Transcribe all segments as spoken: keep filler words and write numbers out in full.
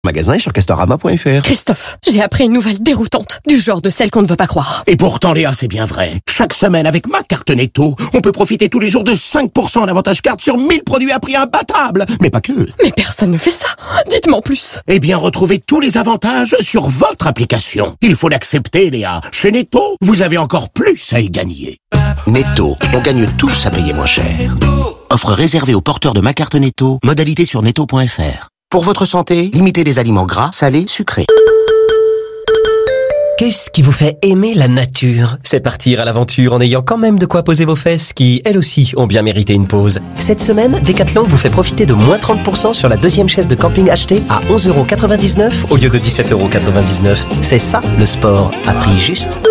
Magasin est sur castorama point f r. Christophe, j'ai appris une nouvelle déroutante, du genre de celle qu'on ne veut pas croire. Et pourtant, Léa, c'est bien vrai. Chaque semaine, avec ma carte Netto, on peut profiter tous les jours de cinq pour cent en avantage carte sur mille produits à prix imbattable. Mais pas que. Mais personne ne fait ça. Dites-moi en plus. Eh bien, retrouvez tous les avantages sur votre application. Il faut l'accepter, Léa. Chez Netto, vous avez encore plus à y gagner. Netto, on gagne tous à payer moins cher. Offre réservée aux porteurs de ma carte Netto, modalité sur netto point f r. Pour votre santé, limitez les aliments gras, salés, sucrés. Qu'est-ce qui vous fait aimer la nature? C'est partir à l'aventure en ayant quand même de quoi poser vos fesses qui, elles aussi, ont bien mérité une pause. Cette semaine, Decathlon vous fait profiter de moins trente pour cent sur la deuxième chaise de camping achetée à onze euros quatre-vingt-dix-neuf au lieu de dix-sept euros quatre-vingt-dix-neuf. C'est ça, le sport, à prix juste.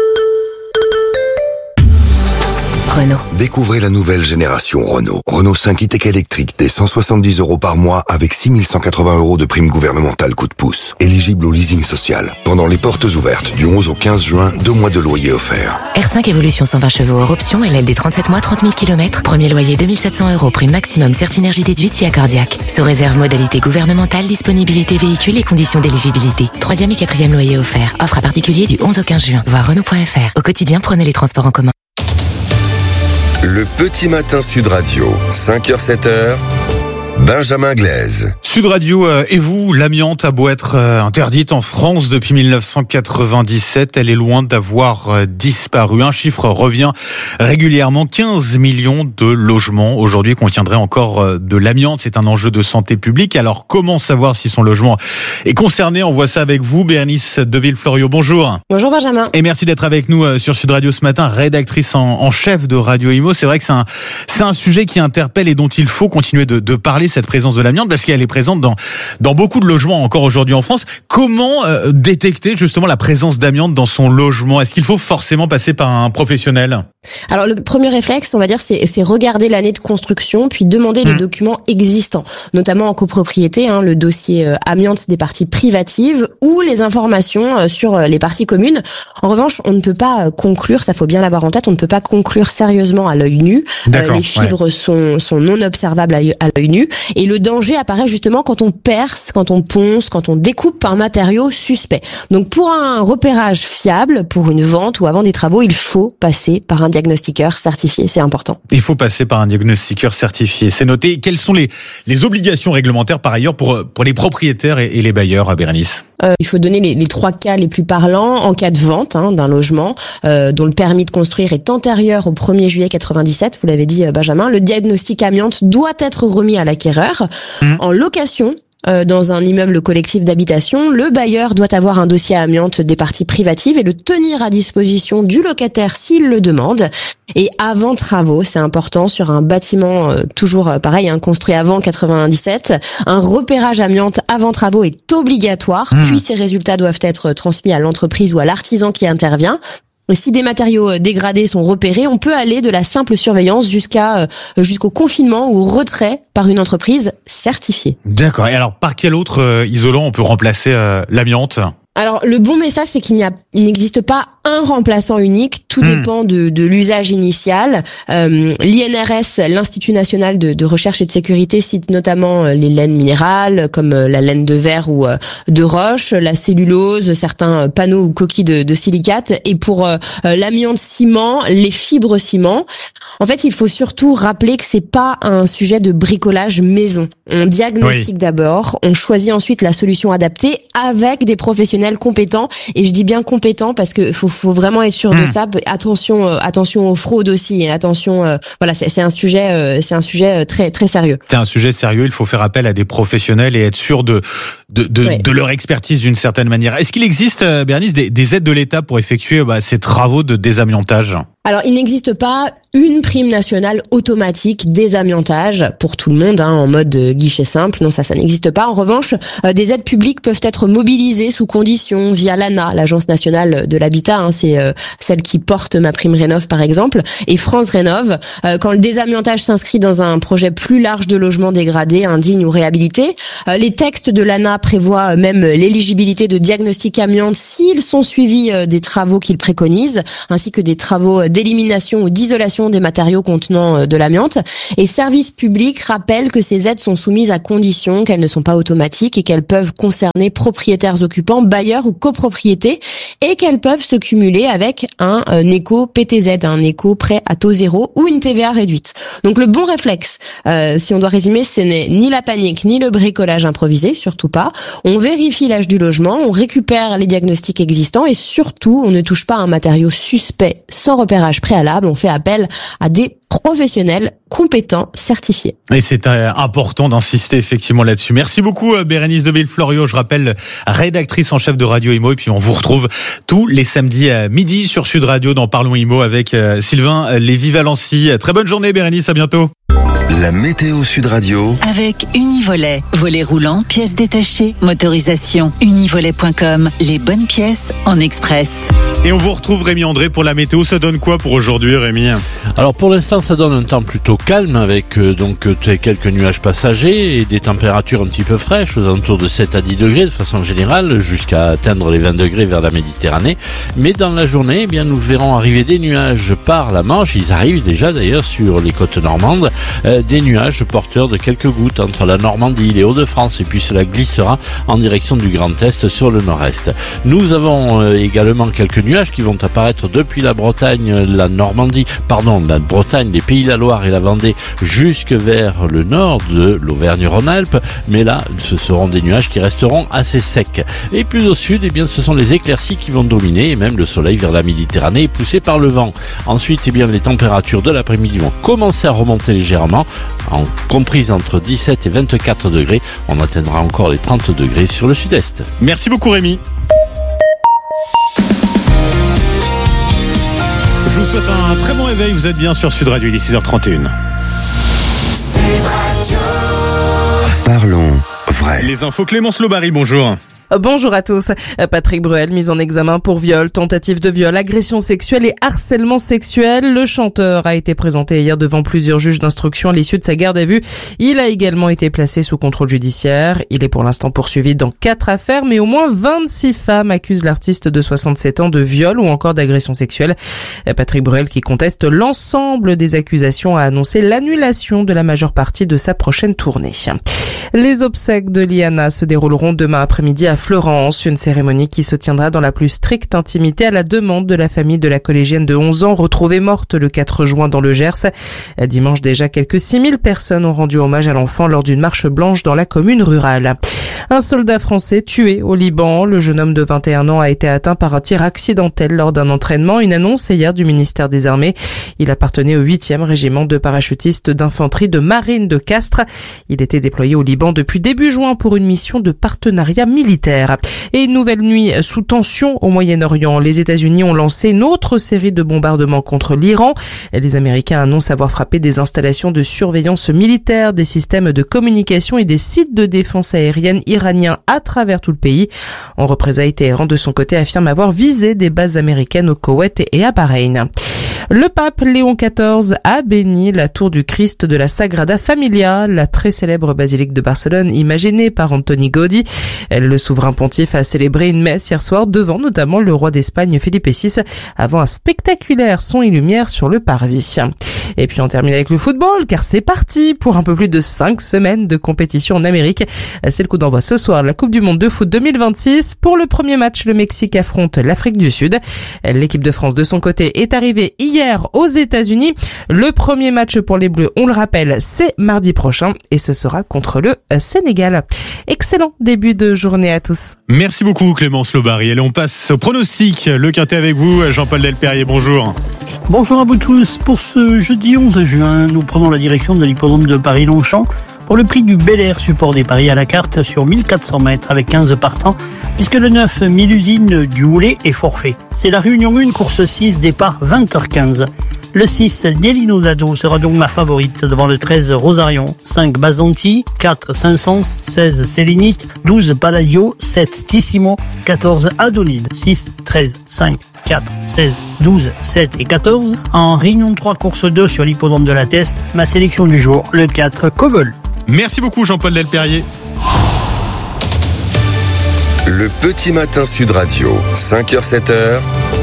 Renault. Découvrez la nouvelle génération Renault. Renault cinq e-Tech électrique dès cent soixante-dix euros par mois avec six mille cent quatre-vingts euros de prime gouvernementale coup de pouce. Éligible au leasing social. Pendant les portes ouvertes du onze au quinze juin, deux mois de loyer offerts. R cinq Evolution cent vingt chevaux hors option, L L D trente-sept mois, trente mille kilomètres. Premier loyer deux mille sept cents euros, prime maximum Certinergie déduite si accordiaque. Sous réserve modalité gouvernementale, disponibilité véhicule et conditions d'éligibilité. Troisième et quatrième loyer offert. Offre à particulier du onze au quinze juin. Voir Renault point f r. Au quotidien, prenez les transports en commun. Le petit matin Sud Radio, cinq heures sept heures, Benjamin Glaise. Sud Radio euh, et vous, l'amiante a beau être euh, interdite en France depuis mille neuf cent quatre-vingt-dix-sept, elle est loin d'avoir euh, disparu. Un chiffre revient régulièrement, quinze millions de logements aujourd'hui contiendraient encore euh, de l'amiante. C'est un enjeu de santé publique. Alors comment savoir si son logement est concerné? On voit ça avec vous, Bérénice Deville-Florio. Bonjour. Bonjour Benjamin. Et merci d'être avec nous euh, sur Sud Radio ce matin, rédactrice en, en chef de Radio Imo. C'est vrai que c'est un, c'est un sujet qui interpelle et dont il faut continuer de, de parler, cette présence de l'amiante, parce qu'elle est présente dans, dans beaucoup de logements encore aujourd'hui en France. Comment euh, détecter justement la présence d'amiante dans son logement? Est-ce qu'il faut forcément passer par un professionnel? Alors le premier réflexe, on va dire, c'est, c'est regarder l'année de construction, puis demander mmh. les documents existants, notamment en copropriété, hein, le dossier euh, amiante des parties privatives ou les informations euh, sur euh, les parties communes. En revanche, on ne peut pas euh, conclure, ça faut bien l'avoir en tête, on ne peut pas conclure sérieusement à l'œil nu. Euh, les fibres ouais. sont, sont non observables à, à l'œil nu, et le danger apparaît justement quand on perce, quand on ponce, quand on découpe un matériau suspect. Donc pour un repérage fiable, pour une vente ou avant des travaux, il faut passer par un diagnostiqueur certifié, c'est important. Il faut passer par un diagnostiqueur certifié, c'est noté. Quelles sont les, les obligations réglementaires par ailleurs pour, pour les propriétaires et, et les bailleurs, à Bérénice? Euh, il faut donner les, les trois cas les plus parlants en cas de vente hein, d'un logement euh, dont le permis de construire est antérieur au premier juillet quatre-vingt-dix-sept, vous l'avez dit Benjamin. Le diagnostic amiante doit être remis à l'acquéreur. Mmh. En location, Euh, dans un immeuble collectif d'habitation, le bailleur doit avoir un dossier amiante des parties privatives et le tenir à disposition du locataire s'il le demande. Et avant travaux, c'est important, sur un bâtiment euh, toujours euh, pareil, hein, construit avant quatre-vingt-dix-sept, un repérage amiante avant travaux est obligatoire, mmh. puis ces résultats doivent être transmis à l'entreprise ou à l'artisan qui intervient. Si des matériaux dégradés sont repérés, on peut aller de la simple surveillance jusqu'à jusqu'au confinement ou au retrait par une entreprise certifiée. D'accord. Et alors, par quel autre euh, isolant on peut remplacer euh, l'amiante ? Alors, le bon message, c'est qu'il n'y a, il n'existe pas un remplaçant unique. Tout mmh. dépend de, de l'usage initial. Euh, L'I N R S, l'Institut national de, de recherche et de sécurité, cite notamment les laines minérales, comme la laine de verre ou de roche, la cellulose, certains panneaux ou coquilles de, de silicate. Et pour euh, l'amiante ciment, les fibres ciment. En fait, il faut surtout rappeler que c'est pas un sujet de bricolage maison. On diagnostique oui. d'abord, on choisit ensuite la solution adaptée avec des professionnels compétents, et je dis bien compétents parce que faut, faut vraiment être sûr mmh. de ça. Attention, euh, attention aux fraudes aussi, et attention, euh, voilà, c'est, c'est un sujet, euh, c'est un sujet très très sérieux. C'est un sujet sérieux. Il faut faire appel à des professionnels et être sûr de de de, ouais. de leur expertise d'une certaine manière. Est-ce qu'il existe, euh, Bérénice, des, des aides de l'État pour effectuer bah, ces travaux de désamiantage? Alors, il n'existe pas une prime nationale automatique désamiantage pour tout le monde, hein, en mode guichet simple. Non, ça, ça n'existe pas. En revanche, euh, des aides publiques peuvent être mobilisées sous condition via l'A N A, l'Agence nationale de l'habitat. Hein, c'est euh, celle qui porte Ma Prime Rénov, par exemple, et France Rénov. Euh, quand le désamiantage s'inscrit dans un projet plus large de logements dégradés, indignes ou réhabilités, euh, les textes de l'A N A prévoient même l'éligibilité de diagnostics amiante s'ils sont suivis euh, des travaux qu'ils préconisent, ainsi que des travaux d'élimination ou d'isolation des matériaux contenant de l'amiante. Et Service Public rappelle que ces aides sont soumises à condition, qu'elles ne sont pas automatiques et qu'elles peuvent concerner propriétaires occupants, bailleurs ou copropriétés, et qu'elles peuvent se cumuler avec un, un éco-P T Z, un éco prêt à taux zéro ou une T V A réduite. Donc le bon réflexe, euh, si on doit résumer, ce n'est ni la panique ni le bricolage improvisé, surtout pas. On vérifie l'âge du logement, on récupère les diagnostics existants et surtout, on ne touche pas à un matériau suspect sans repérage préalable. On fait appel à des professionnels compétents, certifiés. Et c'est euh, important d'insister effectivement là-dessus. Merci beaucoup euh, Bérénice de Villefloriot, je rappelle rédactrice en chef de Radio Imo, et puis on vous retrouve tous les samedis à midi sur Sud Radio dans Parlons Imo avec euh, Sylvain Lévy-Valency. Très bonne journée Bérénice, à bientôt. La météo Sud Radio. Avec Univolet. Volet roulant, pièces détachées, motorisation. Univolet point com. Les bonnes pièces en express. Et on vous retrouve Rémi André pour la météo. Ça donne quoi pour aujourd'hui Rémi ? Alors pour l'instant ça donne un temps plutôt calme avec euh, donc euh, quelques nuages passagers et des températures un petit peu fraîches aux alentours de sept à dix degrés de façon générale jusqu'à atteindre les vingt degrés vers la Méditerranée. Mais dans la journée, eh bien nous verrons arriver des nuages par la Manche. Ils arrivent déjà d'ailleurs sur les côtes normandes. Euh, des nuages porteurs de quelques gouttes entre la Normandie, les Hauts-de-France, et puis cela glissera en direction du Grand Est sur le Nord-Est. Nous avons euh, également quelques nuages qui vont apparaître depuis la Bretagne, la Normandie, pardon, la Bretagne, les Pays de la Loire et la Vendée jusque vers le nord de l'Auvergne-Rhône-Alpes, mais là, ce seront des nuages qui resteront assez secs. Et plus au sud, eh bien, ce sont les éclaircies qui vont dominer, et même le soleil vers la Méditerranée poussé par le vent. Ensuite, eh bien, les températures de l'après-midi vont commencer à remonter légèrement, en comprise entre dix-sept et vingt-quatre degrés. On atteindra encore les trente degrés sur le sud-est. Merci beaucoup Rémi. Je vous souhaite un très bon réveil, vous êtes bien sur Sud Radio, il est six heures trente et une. Parlons vrai. Les infos Clémence Lobary, bonjour. Bonjour à tous. Patrick Bruel, mis en examen pour viol, tentative de viol, agression sexuelle et harcèlement sexuel. Le chanteur a été présenté hier devant plusieurs juges d'instruction à l'issue de sa garde à vue. Il a également été placé sous contrôle judiciaire. Il est pour l'instant poursuivi dans quatre affaires, mais au moins vingt-six femmes accusent l'artiste de soixante-sept ans de viol ou encore d'agression sexuelle. Patrick Bruel, qui conteste l'ensemble des accusations, a annoncé l'annulation de la majeure partie de sa prochaine tournée. Les obsèques de Liana se dérouleront demain après-midi à Florence, une cérémonie qui se tiendra dans la plus stricte intimité à la demande de la famille de la collégienne de onze ans retrouvée morte le quatre juin dans le Gers. Dimanche déjà, quelques six mille personnes ont rendu hommage à l'enfant lors d'une marche blanche dans la commune rurale. Un soldat français tué au Liban. Le jeune homme de vingt et un ans a été atteint par un tir accidentel lors d'un entraînement. Une annonce hier du ministère des Armées. Il appartenait au huitième régiment de parachutistes d'infanterie de marine de Castres. Il était déployé au Liban depuis début juin pour une mission de partenariat militaire. Et une nouvelle nuit sous tension au Moyen-Orient. Les États-Unis ont lancé une autre série de bombardements contre l'Iran. Les Américains annoncent avoir frappé des installations de surveillance militaire, des systèmes de communication et des sites de défense aérienne iraniens à travers tout le pays. En représailles, Téhéran, de son côté, affirme avoir visé des bases américaines au Koweït et à Bahreïn. Le pape Léon quatorze a béni la tour du Christ de la Sagrada Familia, la très célèbre basilique de Barcelone imaginée par Antoni Gaudí. Le souverain pontife a célébré une messe hier soir devant notamment le roi d'Espagne Philippe six avant un spectaculaire son et lumière sur le parvis. Et puis on termine avec le football, car c'est parti pour un peu plus de cinq semaines de compétition en Amérique. C'est le coup d'envoi ce soir de la Coupe du Monde de foot deux mille vingt-six. Pour le premier match, le Mexique affronte l'Afrique du Sud. L'équipe de France, de son côté, est arrivée hier aux États-Unis. Le premier match pour les Bleus, on le rappelle, c'est mardi prochain et ce sera contre le Sénégal. Excellent début de journée à tous. Merci beaucoup Clémence Lobary. Allez, on passe au pronostic. Le Quintet avec vous, Jean-Paul Delperrier, bonjour. Bonjour à vous tous. Pour ce jeudi onze juin, nous prenons la direction de l'hippodrome de Paris-Longchamp pour le prix du Bel Air, support des paris à la carte sur mille quatre cents mètres avec quinze partants, puisque le neuf mille usines du Houlet est forfait. C'est la Réunion un, course six, départ vingt heures quinze. Le six, Delino Dado, sera donc ma favorite devant le treize, Rosarion, cinq, Bazanti, quatre, Saint-Saëns, seize, Sélénite, douze, Palladio, sept, Tissimo, quatorze, Adonide, six, treize, cinq, quatre, seize, douze, sept et quatorze. En Réunion trois, course deux sur l'hippodrome de la Teste, ma sélection du jour, le quatre, Cobol. Merci beaucoup Jean-Paul Delperrier. Le petit matin Sud Radio, cinq heures sept heures.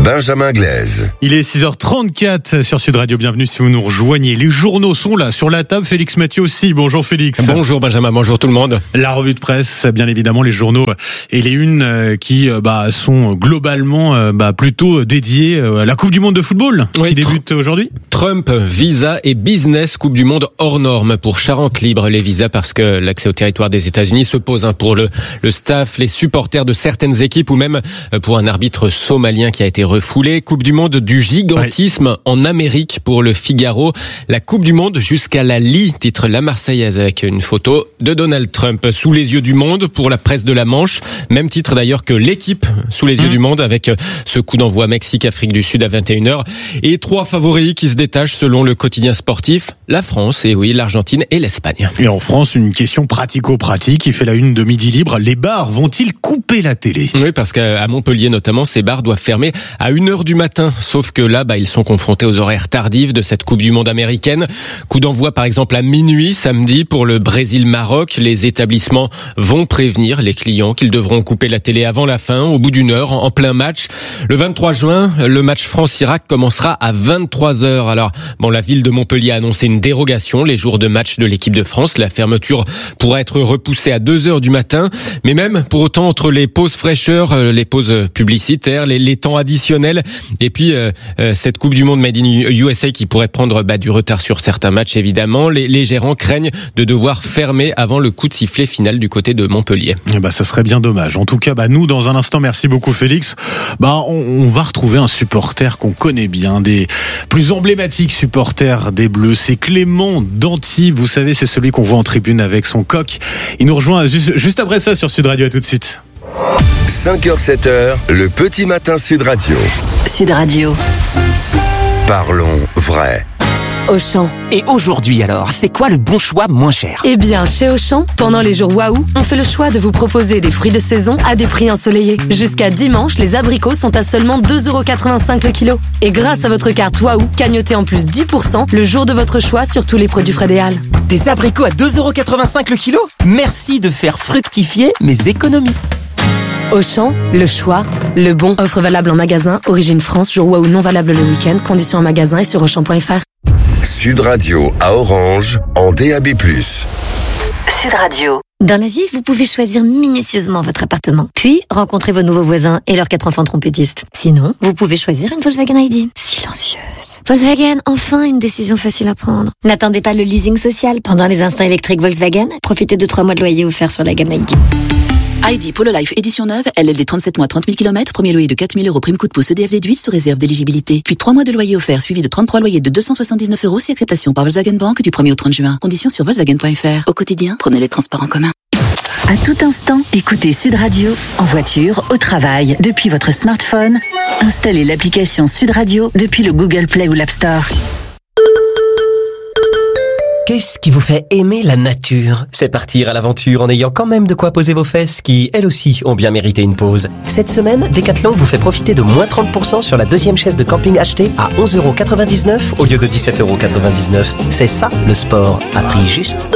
Benjamin Glaise. Il est six heures trente-quatre sur Sud Radio. Bienvenue si vous nous rejoignez. Les journaux sont là, sur la table. Félix Mathieu aussi. Bonjour Félix. Bonjour Benjamin, bonjour tout le monde. La revue de presse, bien évidemment, les journaux et les unes qui bah, sont globalement bah, plutôt dédiés à la Coupe du Monde de football oui, qui débute aujourd'hui. Trump, visa et business, Coupe du Monde hors norme pour Charente Libre. Les visas parce que l'accès au territoire des États-Unis se pose hein, pour le, le staff, les supporters de certaines équipes ou même pour un arbitre somalien qui a été refoulé. Coupe du Monde du gigantisme ouais. en Amérique pour le Figaro. La Coupe du Monde jusqu'à la Lie, titre La Marseillaise avec une photo de Donald Trump sous les yeux du monde pour la presse de la Manche. Même titre d'ailleurs que l'équipe sous les yeux mmh. du monde avec ce coup d'envoi Mexique-Afrique du Sud à vingt et une heures. Et trois favoris qui se détachent selon le quotidien sportif. La France, et oui, l'Argentine et l'Espagne. Et en France, une question pratico-pratique qui fait la une de Midi Libre. Les bars vont-ils couper la télé ? Oui, parce qu'à Montpellier notamment, ces bars doivent fermer à une heure du matin. Sauf que là, bah, ils sont confrontés aux horaires tardifs de cette Coupe du Monde américaine. Coup d'envoi par exemple à minuit samedi pour le Brésil-Maroc. Les établissements vont prévenir les clients qu'ils devront couper la télé avant la fin, au bout d'une heure, en plein match. Le vingt-trois juin, le match France-Irak commencera à vingt-trois heures. Alors, bon, la ville de Montpellier a annoncé une dérogation les jours de match de l'équipe de France. La fermeture pourra être repoussée à deux heures du matin. Mais même, pour autant, entre les pauses fraîcheurs, les pauses publicitaires, les, les temps additionnels, et puis euh, euh, cette Coupe du Monde Made in U S A qui pourrait prendre bah, du retard sur certains matchs, évidemment, les, les gérants craignent de devoir fermer avant le coup de sifflet final du côté de Montpellier. Et bah, ça serait bien dommage. En tout cas, bah, nous, dans un instant, merci beaucoup Félix. Bah, on, on va retrouver un supporter qu'on connaît bien, des plus emblématiques supporters des Bleus. C'est Clément Danty. Vous savez, c'est celui qu'on voit en tribune avec son coq. Il nous rejoint juste, juste après ça sur Sud Radio. À tout de suite. cinq heures, sept heures, le petit matin Sud Radio. Sud Radio. Parlons vrai. Auchan. Et aujourd'hui alors, c'est quoi le bon choix moins cher ? Eh bien, chez Auchan, pendant les jours Waouh, on fait le choix de vous proposer des fruits de saison à des prix ensoleillés. Jusqu'à dimanche, les abricots sont à seulement deux euros quatre-vingt-cinq le kilo. Et grâce à votre carte Waouh, cagnotez en plus dix pour cent le jour de votre choix sur tous les produits Fred et Al. Des abricots à deux euros quatre-vingt-cinq le kilo ? Merci de faire fructifier mes économies. Auchan, le choix, le bon. Offre valable en magasin, origine France, jour Waouh non valable le week-end. Conditions en magasin et sur auchan point f r. Sud Radio à Orange, en D A B plus. Sud Radio. Dans la vie, vous pouvez choisir minutieusement votre appartement, puis rencontrer vos nouveaux voisins et leurs quatre enfants trompettistes. Sinon, vous pouvez choisir une Volkswagen I D. Silencieuse. Volkswagen, enfin une décision facile à prendre. N'attendez pas le leasing social. Pendant les instants électriques Volkswagen, profitez de trois mois de loyer offerts sur la gamme I D. I D Polo Life édition neuve, L L D trente-sept mois, trente mille kilomètres, premier loyer de quatre mille euros, prime coup de pouce E D F déduit sous réserve d'éligibilité. Puis trois mois de loyer offert suivi de trente-trois loyers de deux cent soixante-dix-neuf euros si acceptation par Volkswagen Bank du premier au trente juin. Conditions sur Volkswagen point f r. Au quotidien, prenez les transports en commun. À tout instant, écoutez Sud Radio, en voiture, au travail, depuis votre smartphone. Installez l'application Sud Radio depuis le Google Play ou l'App Store. Qu'est-ce qui vous fait aimer la nature ? C'est partir à l'aventure en ayant quand même de quoi poser vos fesses qui, elles aussi, ont bien mérité une pause. Cette semaine, Decathlon vous fait profiter de moins trente pour cent sur la deuxième chaise de camping achetée à onze euros quatre-vingt-dix-neuf au lieu de dix-sept euros quatre-vingt-dix-neuf. C'est ça, le sport, à prix juste.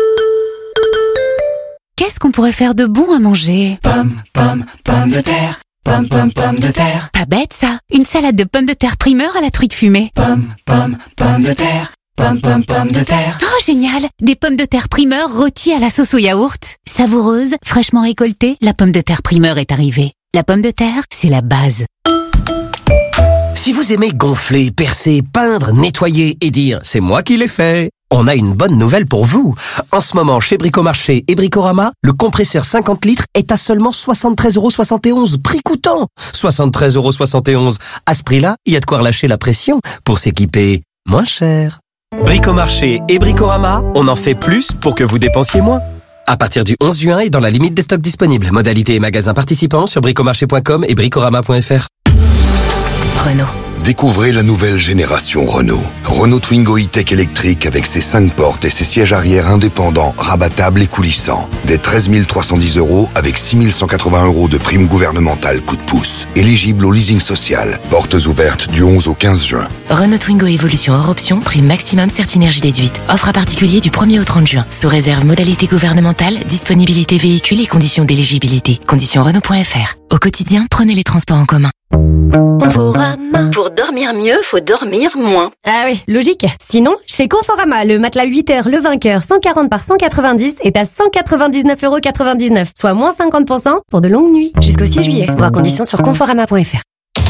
Qu'est-ce qu'on pourrait faire de bon à manger ? Pommes, pommes, pommes de terre. Pommes, pommes, pommes de terre. Pas bête ça. Une salade de pommes de terre primeur à la truite fumée. Pommes, pommes, pommes de terre. Pommes, pommes, pommes de terre. Oh, génial! Des pommes de terre primeur rôties à la sauce au yaourt. Savoureuse, fraîchement récoltée, la pomme de terre primeur est arrivée. La pomme de terre, c'est la base. Si vous aimez gonfler, percer, peindre, nettoyer et dire « c'est moi qui l'ai fait », on a une bonne nouvelle pour vous. En ce moment, chez Bricomarché et Bricorama, le compresseur cinquante litres est à seulement soixante-treize euros soixante et onze, prix coûtant. soixante-treize euros soixante et onze. À ce prix-là, il y a de quoi relâcher la pression pour s'équiper moins cher. Bricomarché et Bricorama, on en fait plus pour que vous dépensiez moins. À partir du onze juin et dans la limite des stocks disponibles. Modalités et magasins participants sur bricomarché point com et bricorama point f r. Renault. Découvrez la nouvelle génération Renault. Renault Twingo E-Tech électrique avec ses cinq portes et ses sièges arrière indépendants, rabattables et coulissants. Dès treize mille trois cent dix euros avec six mille cent quatre-vingts euros de prime gouvernementale coup de pouce. Éligible au leasing social. Portes ouvertes du onze au quinze juin. Renault Twingo Evolution hors option, prime maximum Certinergie déduite. Offre à particulier du premier au trente juin. Sous réserve modalité gouvernementale, disponibilité véhicule et conditions d'éligibilité. Conditions Renault point F R. Au quotidien, prenez les transports en commun. Conforama. Pour dormir mieux, faut dormir moins. Ah oui, logique. Sinon, chez Conforama, le matelas huit heures Le Vainqueur cent quarante par cent quatre-vingt-dix est à cent quatre-vingt-dix-neuf euros quatre-vingt-dix-neuf, soit moins cinquante pour cent pour de longues nuits. Jusqu'au six juillet. Voir conditions sur conforama point F R.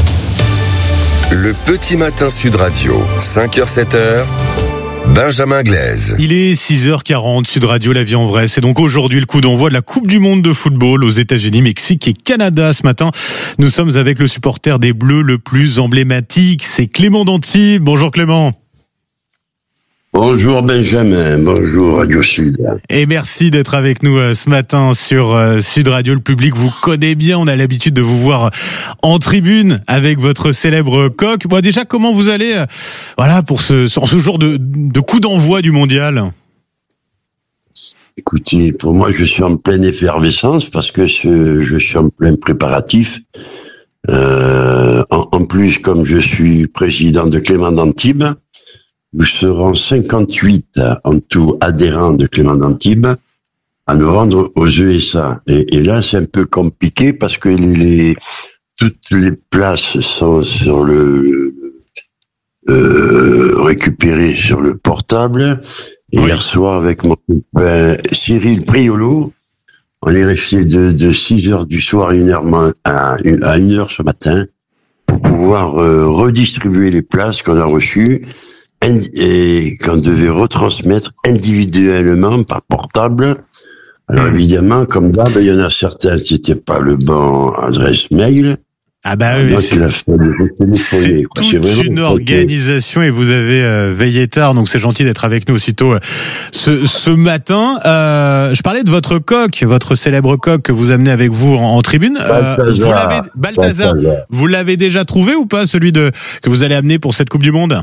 Le petit matin Sud Radio, cinq heures sept heures. Benjamin Glaise. Il est six heures quarante, Sud Radio, la vie en vrai. C'est donc aujourd'hui le coup d'envoi de la Coupe du Monde de football aux États-Unis, Mexique et Canada. Ce matin, nous sommes avec le supporter des Bleus le plus emblématique, c'est Clément Danty. Bonjour Clément. Bonjour Benjamin, bonjour Radio Sud. Et merci d'être avec nous ce matin sur Sud Radio. Le public vous connaît bien, on a l'habitude de vous voir en tribune avec votre célèbre coq. Bon, déjà, comment vous allez voilà, pour ce, ce jour de, de coup d'envoi du mondial? Écoutez, pour moi, je suis en pleine effervescence parce que ce, je suis en plein préparatif. Euh, en, en plus, comme je suis président de Clément d'Antibes, nous serons cinquante-huit en tout adhérents de Clément d'Antibes à nous rendre aux E S A. Et, et là, c'est un peu compliqué parce que les, toutes les places sont sur le euh, récupérées sur le portable. Et oui. Hier soir, avec mon copain Cyril Priolo, on est resté de, de six heures du soir à une heure, à une heure ce matin pour pouvoir euh, redistribuer les places qu'on a reçues et qu'on devait retransmettre individuellement par portable. Alors mmh. évidemment, comme d'hab, il y en a certains, c'était pas le bon adresse mail. Ah bah oui, donc, il a fait le c'est quoi. toute c'est une organisation et vous avez euh, veillé tard, donc c'est gentil d'être avec nous aussitôt euh, ce, ce matin. Euh, je parlais de votre coq, votre célèbre coq que vous amenez avec vous en, en tribune. Euh, Balthazar, vous l'avez, Balthazar, Balthazar, vous l'avez déjà trouvé ou pas, celui de que vous allez amener pour cette Coupe du Monde?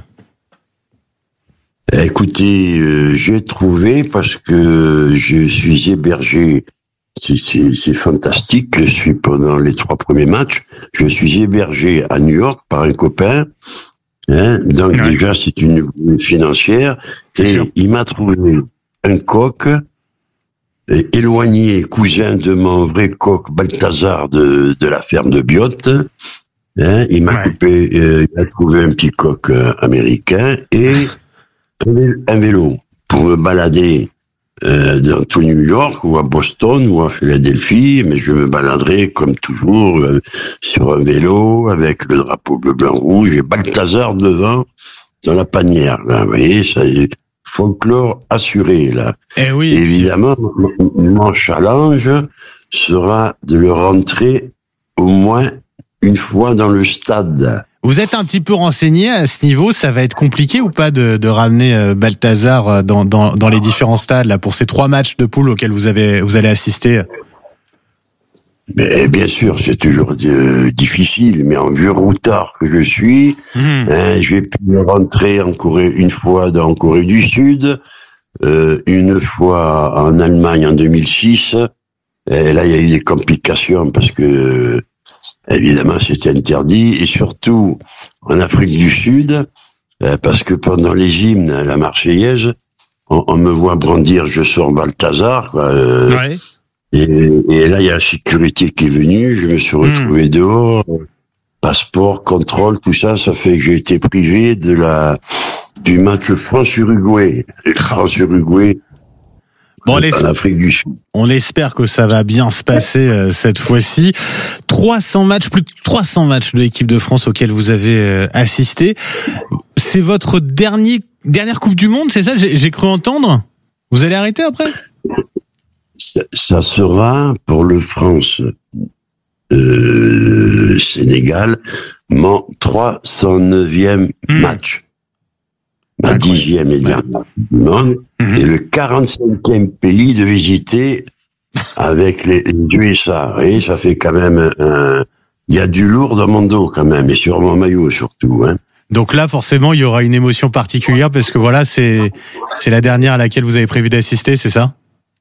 Écoutez, euh, j'ai trouvé parce que je suis hébergé, c'est, c'est, c'est fantastique, je suis pendant les trois premiers matchs, je suis hébergé à New York par un copain, hein, donc ouais. déjà c'est une financière, c'est et sûr. Il m'a trouvé un coq éloigné, cousin de mon vrai coq Balthazar de, de la ferme de Biote, hein, il m'a ouais. coupé, euh, il a trouvé un petit coq euh, américain et un vélo pour me balader euh, dans tout New York ou à Boston ou à Philadelphie, mais je me baladerai comme toujours euh, sur un vélo avec le drapeau bleu blanc rouge et Balthazar devant dans la panière. Là, vous voyez, ça y est, folklore assuré là. Eh oui. Et évidemment, mon challenge sera de le rentrer au moins une fois dans le stade. Vous êtes un petit peu renseigné à ce niveau, ça va être compliqué ou pas de, de ramener Balthazar dans, dans, dans les différents stades là pour ces trois matchs de poule auxquels vous avez vous allez assister? Mais bien sûr, c'est toujours euh, difficile, mais en vieux routard que je suis, mmh. hein, j'ai pu rentrer en Corée une fois dans Corée du Sud, euh, une fois en Allemagne en deux mille six. Et là, il y a eu des complications parce que évidemment, c'était interdit, et surtout en Afrique du Sud, parce que pendant les hymnes, la Marseillaise, on, on me voit brandir, je sors Balthazar, quoi, euh, ouais. et, et là, il y a la sécurité qui est venue, je me suis retrouvé mmh. dehors, passeport, contrôle, tout ça, ça fait que j'ai été privé de la du match France-Uruguay. France-Uruguay, Bon, on, Afrique du Sud. On espère que ça va bien se passer euh, cette fois-ci. trois cents matchs, plus de trois cents matchs de l'équipe de France auxquels vous avez euh, assisté. C'est votre dernier dernière Coupe du Monde, c'est ça? J'ai, j'ai cru entendre. Vous allez arrêter après? Ça, ça sera pour le France euh, Sénégal mon trois cent neuvième mmh. match. Ma dixième et dernière du monde, mmh. et le quarante-cinquième pays de visiter avec les, les U S A. Et ça fait quand même un, il y a du lourd dans mon dos quand même, et sur mon maillot surtout, hein. Donc là, forcément, il y aura une émotion particulière parce que voilà, c'est c'est la dernière à laquelle vous avez prévu d'assister, c'est ça?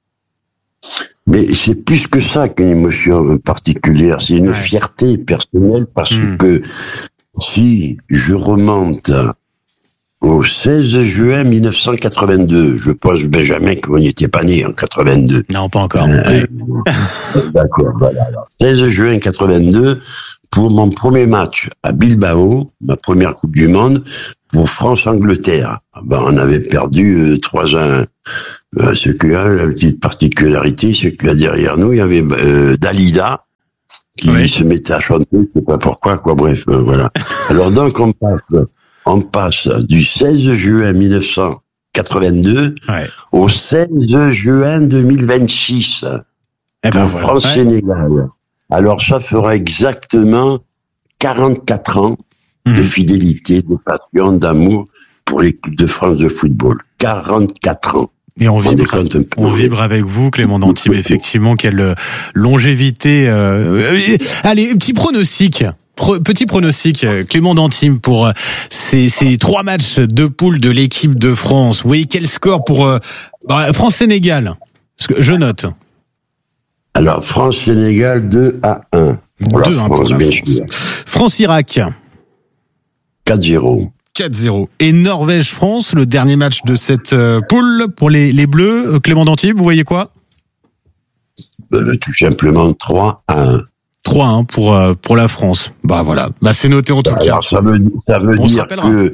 Mais c'est plus que ça qu'une émotion particulière, c'est une ouais. fierté personnelle parce mmh. que si je remonte au seize juin mille neuf cent quatre-vingt-deux, je pense, Benjamin, que vous n'étiez pas né en quatre-vingt-deux. Non, pas encore. Euh, ouais. D'accord, voilà. Alors, seize juin quatre-vingt-deux, pour mon premier match à Bilbao, ma première Coupe du Monde, pour France-Angleterre. Ben, on avait perdu euh, trois à un. Euh, ce qu'il y a, la petite particularité, c'est que là, derrière nous, il y avait euh, Dalida, qui oui. se mettait à chanter, je sais pas pourquoi, quoi, bref, euh, voilà. Alors donc, on passe, on passe du seize juin mille neuf cent quatre-vingt-deux ouais. au seize juin deux mille vingt-six, eh ben, pour voilà. France-Sénégal. Ouais. Alors, ça fera exactement quarante-quatre ans mmh. de fidélité, de passion, d'amour pour l'équipe de France de football. quarante-quatre ans. Et on vibre, on vibre avec vous, Clément d'Antibes, effectivement, quelle longévité. Euh... Allez, petit pronostic. Pro, petit pronostic, Clément d'Antibes, pour ces, ces trois matchs de poule de l'équipe de France. Vous voyez quel score pour euh, bah, France-Sénégal? Parce que je note. Alors, France-Sénégal, deux à un. Pour la France, pour la bien France. Sûr. France-Irak. quatre zéro. quatre zéro. Et Norvège-France, le dernier match de cette euh, poule pour les, les Bleus. Clément d'Antibes, vous voyez quoi? euh, Tout simplement trois à un. trois à un pour, euh, pour la France. Bah voilà, bah, c'est noté en tout bah, cas. Alors, ça veut, ça veut dire que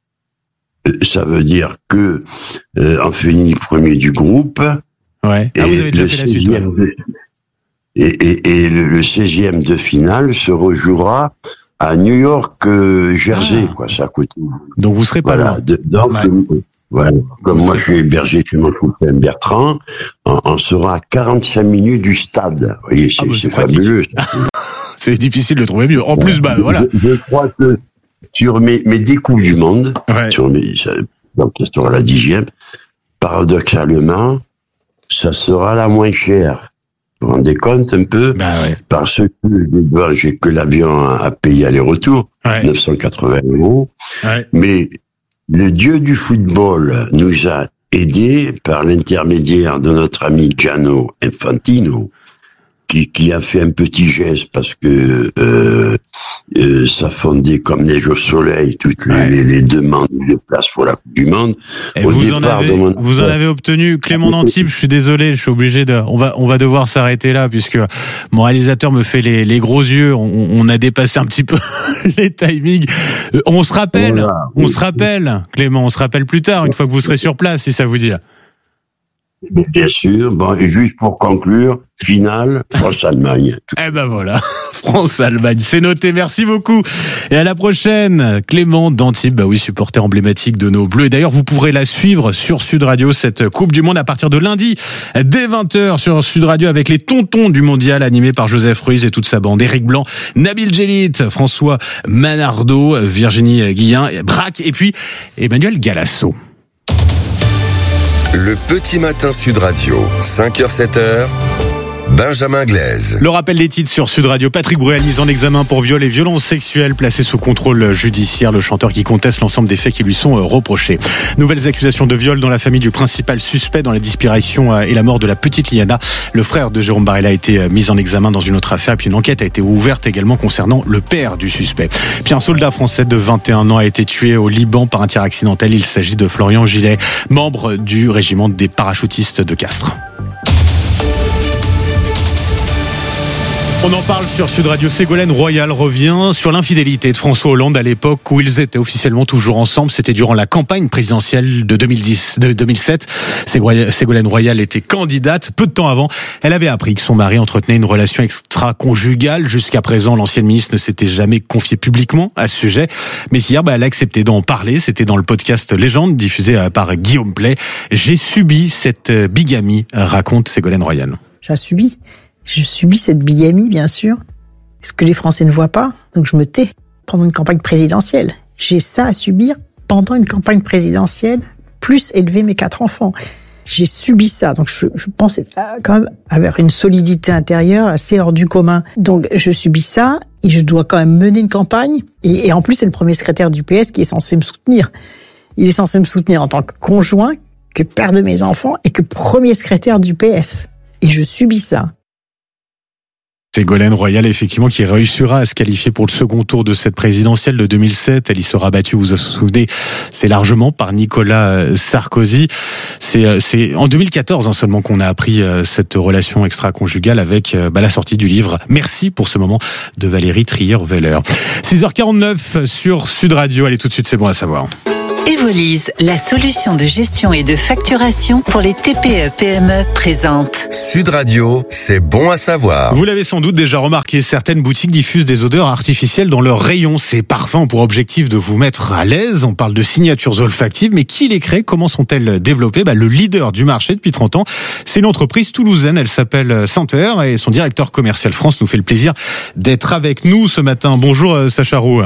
ça veut dire que euh, on finit premier du groupe. Ouais. Et ah, vous avez déjà fait la suite. Ouais. De, et, et, et le, le seizième de finale se rejouera à New York, euh, Jersey, ah. quoi, ça à côté. Donc vous serez pas voilà, loin. De, donc, ouais. euh, voilà. Comme vous moi, je suis hébergé chez mon copain Bertrand, on, on sera à quarante-cinq minutes du stade. Vous voyez, c'est, ah bah, c'est, c'est fabuleux. C'est difficile de trouver mieux. En plus, bah voilà. Je, je crois que sur mes, mes dix coupes du monde, ouais. sur mes, ça, donc ça sera la dixième, paradoxalement, ça sera la moins chère. Vous vous rendez compte un peu? Bah ouais. Parce que ben, j'ai que l'avion à payer aller-retour, ouais. neuf cent quatre-vingts euros. Ouais. Mais le dieu du football nous a aidés par l'intermédiaire de notre ami Gianni Infantino, qui, qui a fait un petit geste parce que euh, euh, ça fondait comme neige au soleil toutes les, ouais. les, les demandes de place pour la Coupe du Monde. Et au vous, en avez, mon... vous en avez obtenu, Clément d'Antibes. Je suis désolé, je suis obligé de. On va, on va devoir s'arrêter là puisque mon réalisateur me fait les, les gros yeux. On, on a dépassé un petit peu les timings. On se rappelle, voilà. on se rappelle, Clément, on se rappelle plus tard une fois que vous serez sur place, si ça vous dit. Bien sûr. Bon, et juste pour conclure, finale, France-Allemagne. Eh ben voilà, France-Allemagne, c'est noté, merci beaucoup. Et à la prochaine, Clément d'Antibes, bah oui, supporter emblématique de nos Bleus. Et d'ailleurs, vous pourrez la suivre sur Sud Radio, cette Coupe du Monde, à partir de lundi, dès vingt heures sur Sud Radio, avec les tontons du mondial, animés par Joseph Ruiz et toute sa bande. Éric Blanc, Nabil Djellit, François Manardo, Virginie Guillen, Braque, et puis Emmanuel Galasso. Le petit matin Sud Radio, cinq heures sept heures, Benjamin Glaise. Le rappel des titres sur Sud Radio. Patrick Bruel mis en examen pour viol et violences sexuelles, placé sous contrôle judiciaire. Le chanteur qui conteste l'ensemble des faits qui lui sont reprochés. Nouvelles accusations de viol dans la famille du principal suspect dans la disparition et la mort de la petite Liana. Le frère de Jérôme Barella a été mis en examen dans une autre affaire. Puis une enquête a été ouverte également concernant le père du suspect. Puis un soldat français de vingt et un ans a été tué au Liban par un tir accidentel. Il s'agit de Florian Gillet, membre du régiment des parachutistes de Castres. On en parle sur Sud Radio. Ségolène Royal revient sur l'infidélité de François Hollande à l'époque où ils étaient officiellement toujours ensemble. C'était durant la campagne présidentielle de deux mille dix, de deux mille sept. Ségolène Royal était candidate. Peu de temps avant, elle avait appris que son mari entretenait une relation extra-conjugale. Jusqu'à présent, l'ancienne ministre ne s'était jamais confiée publiquement à ce sujet. Mais hier, bah, elle a accepté d'en parler. C'était dans le podcast Légende, diffusé par Guillaume Play. J'ai subi cette bigamie, raconte Ségolène Royal. J'ai subi. Je subis cette bigamie, bien sûr, ce que les Français ne voient pas, donc je me tais pendant une campagne présidentielle. J'ai ça à subir pendant une campagne présidentielle, plus élever mes quatre enfants. j'ai subi ça. Donc je, je pense quand même avoir une solidité intérieure assez hors du commun. Donc je subis ça et je dois quand même mener une campagne. Et, et en plus, c'est le premier secrétaire du P S qui est censé me soutenir. Il est censé me soutenir en tant que conjoint, que père de mes enfants et que premier secrétaire du P S. Et je subis ça. Ségolène Royal, effectivement, qui réussira à se qualifier pour le second tour de cette présidentielle de deux mille sept. Elle y sera battue, vous vous souvenez, c'est largement par Nicolas Sarkozy. C'est, c'est en deux mille quatorze hein, seulement qu'on a appris cette relation extra-conjugale avec bah, la sortie du livre « Merci pour ce moment » de Valérie Trierweiler. six heures quarante-neuf sur Sud Radio. Allez, tout de suite, c'est bon à savoir. Evolise, la solution de gestion et de facturation pour les T P E P M E présente. Sud Radio, c'est bon à savoir. Vous l'avez sans doute déjà remarqué, certaines boutiques diffusent des odeurs artificielles dans leurs rayons. Ces parfums ont pour objectif de vous mettre à l'aise. On parle de signatures olfactives, mais qui les crée? Comment sont-elles développées? Bah, le leader du marché depuis trente ans, c'est une entreprise toulousaine. Elle s'appelle Santer et son directeur commercial France nous fait le plaisir d'être avec nous ce matin. Bonjour Sacha Roux.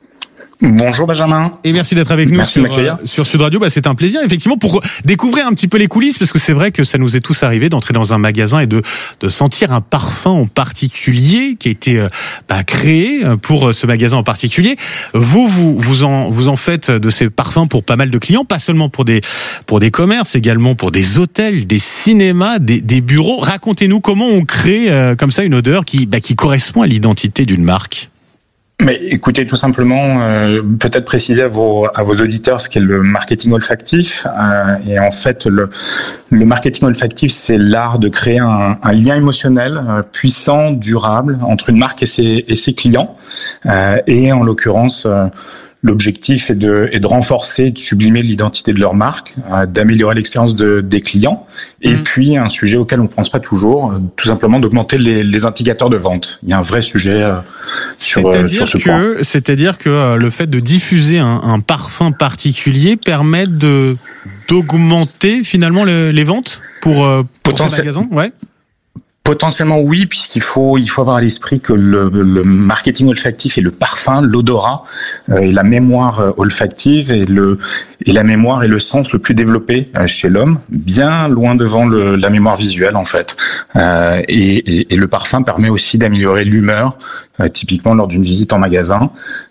Bonjour Benjamin. Et merci d'être avec nous merci sur, euh, sur Sud Radio. Bah, c'est un plaisir, effectivement, pour découvrir un petit peu les coulisses, parce que c'est vrai que ça nous est tous arrivé d'entrer dans un magasin et de, de sentir un parfum en particulier qui a été euh, bah, créé pour ce magasin en particulier. Vous, vous, vous en, vous en faites de ces parfums pour pas mal de clients, pas seulement pour des, pour des commerces, également pour des hôtels, des cinémas, des, des bureaux. Racontez-nous comment on crée euh, comme ça une odeur qui, bah, qui correspond à l'identité d'une marque. Mais écoutez, tout simplement, euh, peut-être préciser à vos à vos auditeurs ce qu'est le marketing olfactif. Euh, et en fait, le le marketing olfactif, c'est l'art de créer un, un lien émotionnel euh, puissant, durable entre une marque et ses et ses clients. Euh, et en l'occurrence, euh, l'objectif est de, est de renforcer, de sublimer l'identité de leur marque, euh, d'améliorer l'expérience de, des clients, et mmh. puis un sujet auquel on ne pense pas toujours, euh, tout simplement d'augmenter les, les indicateurs de vente. Il y a un vrai sujet euh, sur, euh, sur ce que, point. C'est-à-dire que euh, le fait de diffuser un, un parfum particulier permet de d'augmenter finalement le, les ventes pour, euh, pour ces magasins, ouais. Potentiellement oui, puisqu'il faut il faut avoir à l'esprit que le, le marketing olfactif et le parfum, l'odorat euh, et la mémoire euh, olfactive et le et la mémoire et le sens le plus développé euh, chez l'homme, bien loin devant le, la mémoire visuelle en fait. Euh, et, et, et le parfum permet aussi d'améliorer l'humeur, euh, typiquement lors d'une visite en magasin,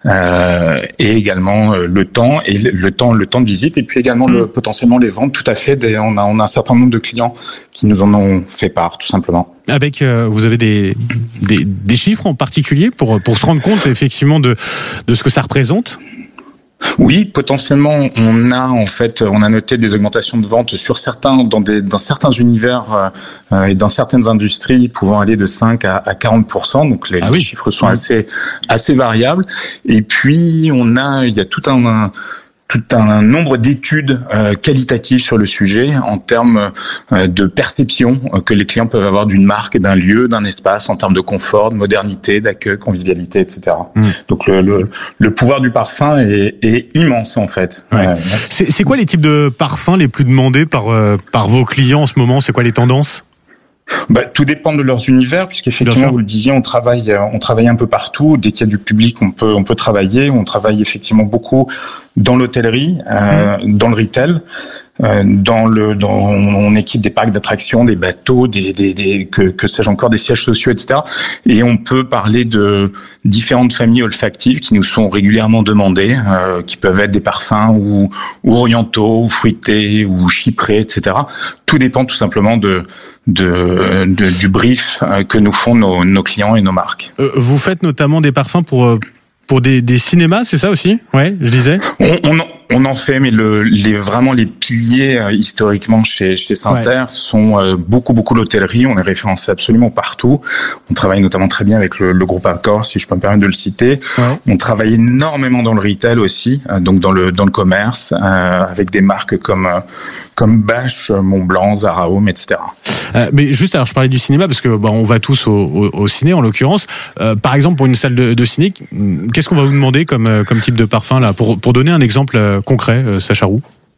euh, et également euh, le temps et le, le temps le temps de visite, et puis également le, potentiellement les ventes. Tout à fait. Des, on a on a un certain nombre de clients qui nous en ont fait part, tout simplement. Avec, euh, vous avez des, des des chiffres en particulier pour pour se rendre compte effectivement de de ce que ça représente? Oui, potentiellement, on a en fait, on a noté des augmentations de ventes sur certains, dans des, dans certains univers euh, et dans certaines industries pouvant aller de cinq à quarante pour cent. Donc les, ah oui. les chiffres sont mmh. assez, assez variables. Et puis on a, il y a tout un, un tout un nombre d'études euh, qualitatives sur le sujet en termes euh, de perception euh, que les clients peuvent avoir d'une marque, d'un lieu, d'un espace, en termes de confort, de modernité, d'accueil, convivialité, et cetera. Mmh. Donc le, le, le pouvoir du parfum est, est immense en fait. Ouais. Euh, c'est, c'est quoi les types de parfums les plus demandés par euh, par vos clients en ce moment? C'est quoi les tendances? Bah, tout dépend de leurs univers, puisqu'effectivement, vous le disiez, on travaille, on travaille un peu partout. Dès qu'il y a du public, on peut, on peut travailler. On travaille effectivement beaucoup dans l'hôtellerie, euh, mmh. dans le retail, euh, dans le, dans, on équipe des parcs d'attractions, des bateaux, des, des, des que, que sais-je encore, des sièges sociaux, et cetera. Et on peut parler de différentes familles olfactives qui nous sont régulièrement demandées, euh, qui peuvent être des parfums ou, ou orientaux, ou fruités, ou chyprés, et cetera. Tout dépend tout simplement de De, de du brief que nous font nos, nos clients et nos marques. Euh, vous faites notamment des parfums pour pour des, des cinémas, c'est ça aussi? Ouais, je disais. On, on, on en fait, mais le, les vraiment les piliers euh, historiquement chez chez Santer ouais. sont euh, beaucoup beaucoup l'hôtellerie. On est référencé absolument partout. On travaille notamment très bien avec le, le groupe Accor, si je peux me permettre de le citer. Ouais. On travaille énormément dans le retail aussi, euh, donc dans le dans le commerce, euh, avec des marques comme euh, comme Bache, Montblanc, Zara Home, et cetera. Euh, mais juste, alors je parlais du cinéma parce que bon, on va tous au, au, au ciné en l'occurrence. Euh, par exemple, pour une salle de, de ciné, qu'est-ce qu'on va vous demander comme comme type de parfum là, pour pour donner un exemple concret, euh, Sacha Roux?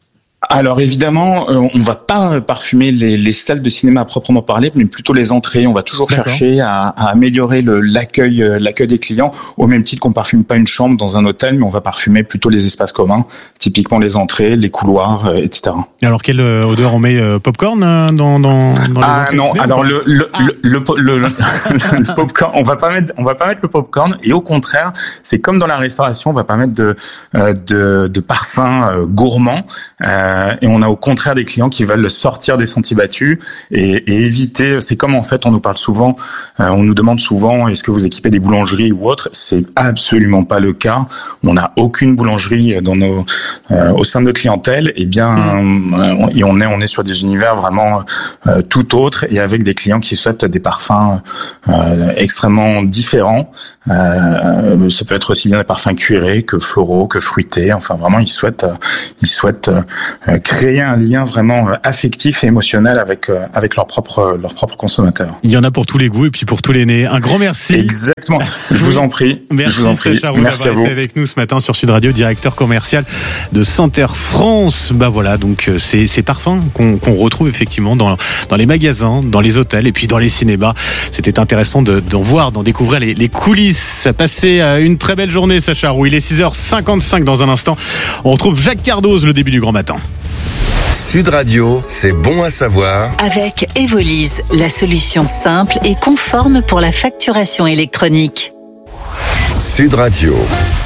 Alors évidemment, euh, on va pas parfumer les, les salles de cinéma à proprement parler, mais plutôt les entrées. On va toujours D'accord. chercher à, à améliorer le, l'accueil, euh, l'accueil des clients, au même titre qu'on parfume pas une chambre dans un hôtel, mais on va parfumer plutôt les espaces communs, typiquement les entrées, les couloirs, euh, et cetera. Et alors quelle euh, odeur on met euh, popcorn euh, dans, dans, dans les Ah entrées non, alors le le, ah. le, le, le, le, le popcorn, on va pas mettre, on va pas mettre le popcorn, et au contraire, c'est comme dans la restauration, on va pas mettre de euh, de, de parfum euh, gourmand. Euh, et on a au contraire des clients qui veulent sortir des sentiers battus et, et éviter. C'est comme en fait on nous parle souvent, euh, on nous demande souvent est-ce que vous équipez des boulangeries ou autre. C'est absolument pas le cas. On n'a aucune boulangerie dans nos euh, au sein de notre clientèle. Et bien mmh. euh, et on est on est sur des univers vraiment euh, tout autres et avec des clients qui souhaitent des parfums euh, extrêmement différents. Euh, ça peut être aussi bien des parfums cuirés que floraux, que fruités. Enfin vraiment ils souhaitent euh, ils souhaitent euh, créer un lien vraiment affectif et émotionnel avec euh, avec leurs propres leurs propres consommateurs. Il y en a pour tous les goûts et puis pour tous les nez. Un grand merci. Exactement. Je vous en prie. Merci je vous en prie. Sacha Roux merci d'avoir été avec nous ce matin sur Sud Radio, directeur commercial de Santer France. Bah voilà, donc c'est ces parfums qu'on qu'on retrouve effectivement dans dans les magasins, dans les hôtels et puis dans les cinémas. C'était intéressant de d'en voir, d'en découvrir les les coulisses. Passez une très belle journée, Sacha Roux. Il est six heures cinquante-cinq dans un instant. On retrouve Jacques Cardoz, le début du grand matin. Sud Radio, c'est bon à savoir. Avec Evolise, la solution simple et conforme pour la facturation électronique. Sud Radio.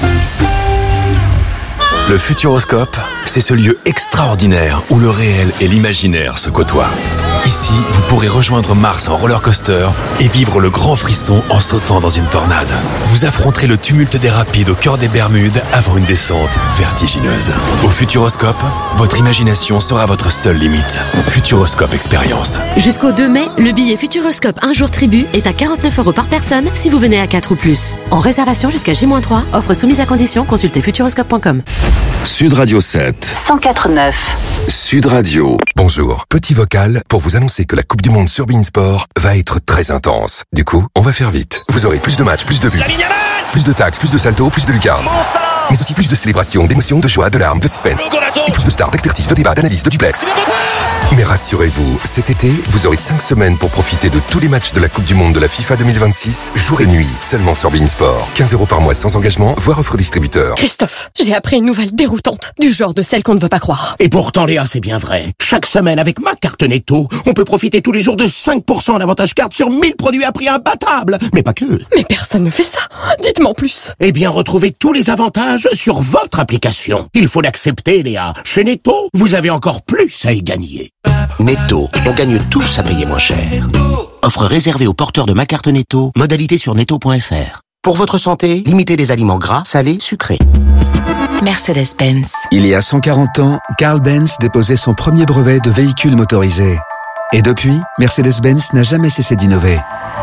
Le Futuroscope, c'est ce lieu extraordinaire où le réel et l'imaginaire se côtoient. Ici, vous pourrez rejoindre Mars en roller coaster et vivre le grand frisson en sautant dans une tornade. Vous affronterez le tumulte des rapides au cœur des Bermudes avant une descente vertigineuse. Au Futuroscope, votre imagination sera votre seule limite. Futuroscope Expérience. Jusqu'au deux mai, le billet Futuroscope un jour tribu est à quarante-neuf euros par personne si vous venez à quatre ou plus. En réservation jusqu'à J moins trois, offre soumise à condition, consultez futuroscope point com. Sud Radio sept. cent quatre neuf. Sud Radio. Bonjour, petit vocal pour vous annoncer que la Coupe du Monde sur beIN Sport va être très intense. Du coup, on va faire vite. Vous aurez plus de matchs, plus de buts, plus de tacles, plus de saltos, plus de lucarnes. Mais aussi plus de célébrations, d'émotions, de joie, de larmes, de suspense. Et plus de stars, d'expertise, de débat, d'analyse, de duplex. Mais rassurez-vous, cet été, vous aurez cinq semaines pour profiter de tous les matchs de la Coupe du Monde de la FIFA deux mille vingt-six, jour et nuit, seulement sur beIN Sport. quinze euros par mois sans engagement, voire offre distributeur. Christophe, j'ai appris une nouvelle déroutante, du genre de celle qu'on ne veut pas croire. Et pourtant, Léa, c'est bien vrai. Chaque semaine, avec ma carte Netto, on peut profiter tous les jours de cinq pour cent en avantage carte sur mille produits à prix imbattable. Mais pas que. Mais personne ne fait ça. Dites-moi en plus. Eh bien, retrouvez tous les avantages sur votre application. Il faut l'accepter, Léa. Chez Netto, vous avez encore plus à y gagner. Netto, on gagne tous à payer moins cher. Offre réservée aux porteurs de ma carte Netto. Modalité sur netto point f r. Pour votre santé, limitez les aliments gras, salés, sucrés. Mercedes-Benz. Il y a cent quarante ans, Carl Benz déposait son premier brevet de véhicule motorisé. Et depuis, Mercedes-Benz n'a jamais cessé d'innover.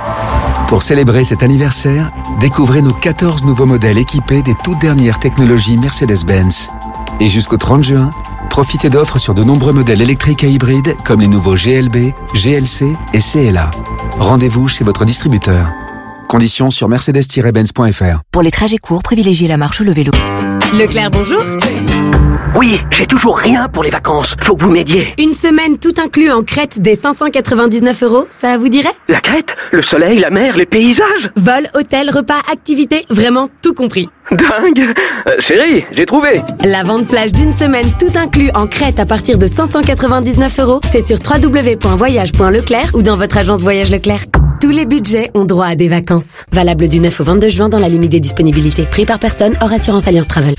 Pour célébrer cet anniversaire, découvrez nos quatorze nouveaux modèles équipés des toutes dernières technologies Mercedes-Benz. Et jusqu'au trente juin, profitez d'offres sur de nombreux modèles électriques et hybrides comme les nouveaux G L B, G L C et C L A. Rendez-vous chez votre distributeur. Conditions sur mercedes tiret benz point f r. Pour les trajets courts, privilégiez la marche ou le vélo. Leclerc, bonjour. Oui, j'ai toujours rien pour les vacances. Faut que vous m'aidiez. Une semaine tout inclus en Crète des cinq cent quatre-vingt-dix-neuf euros, ça vous dirait? La Crète, le soleil, la mer, les paysages. Vol, hôtel, repas, activités, vraiment tout compris. Dingue. euh, Chérie, j'ai trouvé. La vente flash d'une semaine tout inclus en Crète à partir de cinq cent quatre-vingt-dix-neuf euros, c'est sur w w w point voyage point leclerc ou dans votre agence Voyage Leclerc. Tous les budgets ont droit à des vacances. Valable du neuf au vingt-deux juin dans la limite des disponibilités. Prix par personne hors assurance Alliance Travel.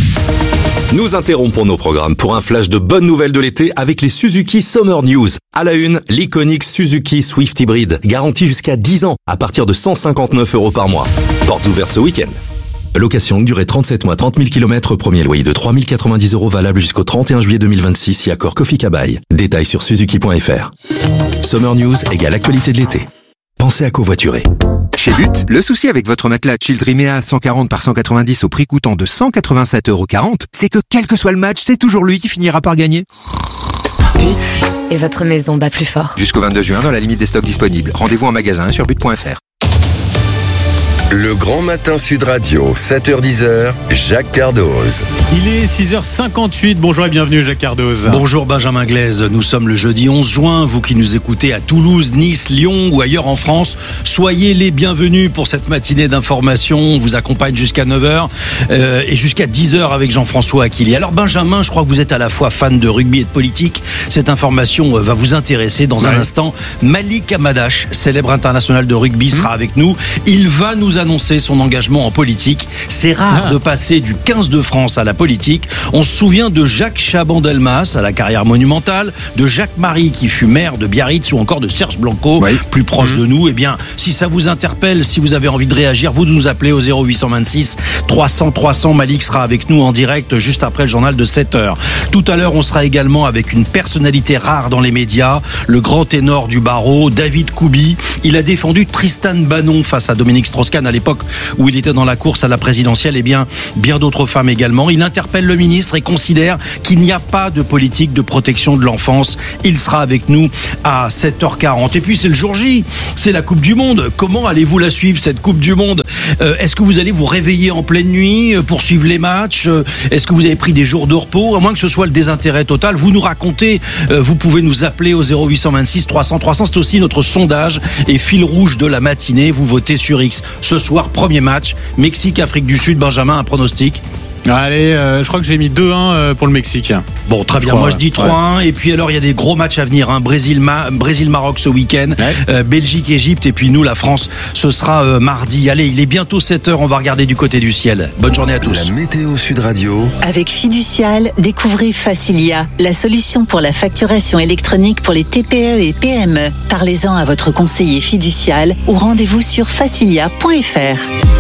Nous interrompons nos programmes pour un flash de bonnes nouvelles de l'été avec les Suzuki Summer News. À la une, l'iconique Suzuki Swift Hybrid, garantie jusqu'à dix ans à partir de cent cinquante-neuf euros par mois. Portes ouvertes ce week-end. Location durée trente-sept mois, trente mille kilomètres, premier loyer de trois mille quatre-vingt-dix euros valable jusqu'au trente et un juillet deux mille vingt-six si accord Kofi Kabai. Détails sur suzuki point f r. Summer News égale actualité de l'été. Pensez à covoiturer. Chez But, le souci avec votre matelas Childrimea cent quarante par cent quatre-vingt-dix au prix coûtant de cent quatre-vingt-sept euros quarante, c'est que quel que soit le match, c'est toujours lui qui finira par gagner. But, et votre maison bat plus fort. Jusqu'au vingt-deux juin dans la limite des stocks disponibles. Rendez-vous en magasin sur but point f r. Le Grand Matin Sud Radio, sept heures dix, Jacques Cardoz. Il est six heures cinquante-huit. Bonjour et bienvenue Jacques Cardoz. Bonjour Benjamin Glaise. Nous sommes le jeudi onze juin. Vous qui nous écoutez à Toulouse, Nice, Lyon ou ailleurs en France, soyez les bienvenus pour cette matinée d'information. On vous accompagne jusqu'à neuf heures euh, et jusqu'à dix heures avec Jean-François Aquili. Alors Benjamin, je crois que vous êtes à la fois fan de rugby et de politique. Cette information va vous intéresser dans un ouais. instant. Malik Amadash, célèbre international de rugby, sera mmh. avec nous. Il va nous annoncer son engagement en politique. C'est rare ah. de passer du quinze de France à la politique. On se souvient de Jacques Chaban-Delmas à la carrière monumentale, de Jacques Marie qui fut maire de Biarritz ou encore de Serge Blanco, oui. plus proche mmh. de nous. Eh bien, si ça vous interpelle, si vous avez envie de réagir, vous nous appelez au zéro huit cent vingt-six trois cents trois cents. Malik sera avec nous en direct juste après le journal de sept heures. Tout à l'heure, on sera également avec une personnalité rare dans les médias, le grand ténor du barreau, David Koubi. Il a défendu Tristan Banon face à Dominique Strauss-Kahn à l'époque où il était dans la course à la présidentielle, et bien, bien d'autres femmes également. Il interpelle le ministre et considère qu'il n'y a pas de politique de protection de l'enfance. Il sera avec nous à sept heures quarante. Et puis c'est le jour J, c'est la Coupe du Monde. Comment allez-vous la suivre, cette Coupe du Monde ? euh, Est-ce que vous allez vous réveiller en pleine nuit pour suivre les matchs ? Est-ce que vous avez pris des jours de repos ? À moins que ce soit le désintérêt total, vous nous racontez. Euh, vous pouvez nous appeler au zéro huit cent vingt-six trois cents trois cents. C'est aussi notre sondage et fil rouge de la matinée. Vous votez sur X. Ce soir, premier match, Mexique-Afrique du Sud. Benjamin, un pronostic ? Allez, euh, je crois que j'ai mis deux un pour le Mexique. Bon, très bien. trois, Moi, je dis trois un. Ouais. Et puis, alors, il y a des gros matchs à venir. Hein. Brésil-Maroc Brésil, ce week-end. Ouais. Euh, Belgique-Égypte. Et puis, nous, la France, ce sera euh, mardi. Allez, il est bientôt sept heures. On va regarder du côté du ciel. Bonne journée à tous. La météo Sud Radio. Avec Fiducial, découvrez Facilia, la solution pour la facturation électronique pour les T P E et P M E. Parlez-en à votre conseiller fiducial ou rendez-vous sur facilia point f r.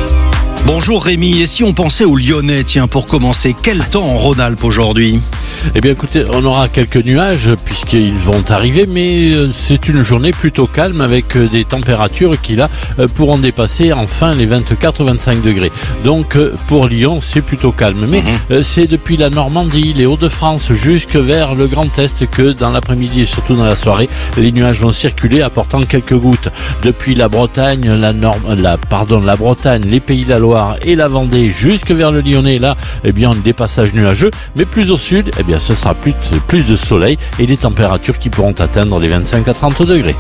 Bonjour Rémi, et si on pensait aux Lyonnais, tiens, pour commencer, quel temps en Rhône-Alpes aujourd'hui ? Eh bien écoutez, on aura quelques nuages puisqu'ils vont arriver, mais c'est une journée plutôt calme avec des températures qui là pourront dépasser enfin les vingt-quatre à vingt-cinq degrés. Donc pour Lyon, c'est plutôt calme, mais mmh. c'est depuis la Normandie, les Hauts-de-France jusque vers le Grand Est que dans l'après-midi et surtout dans la soirée, les nuages vont circuler apportant quelques gouttes. Depuis la Bretagne, la Norme, la pardon, la Bretagne, les Pays de la Loire et la Vendée jusque vers le Lyonnais, là, eh bien des passages nuageux, mais plus au sud, eh bien ce sera plus, plus de soleil et des températures qui pourront atteindre les vingt-cinq à trente degrés.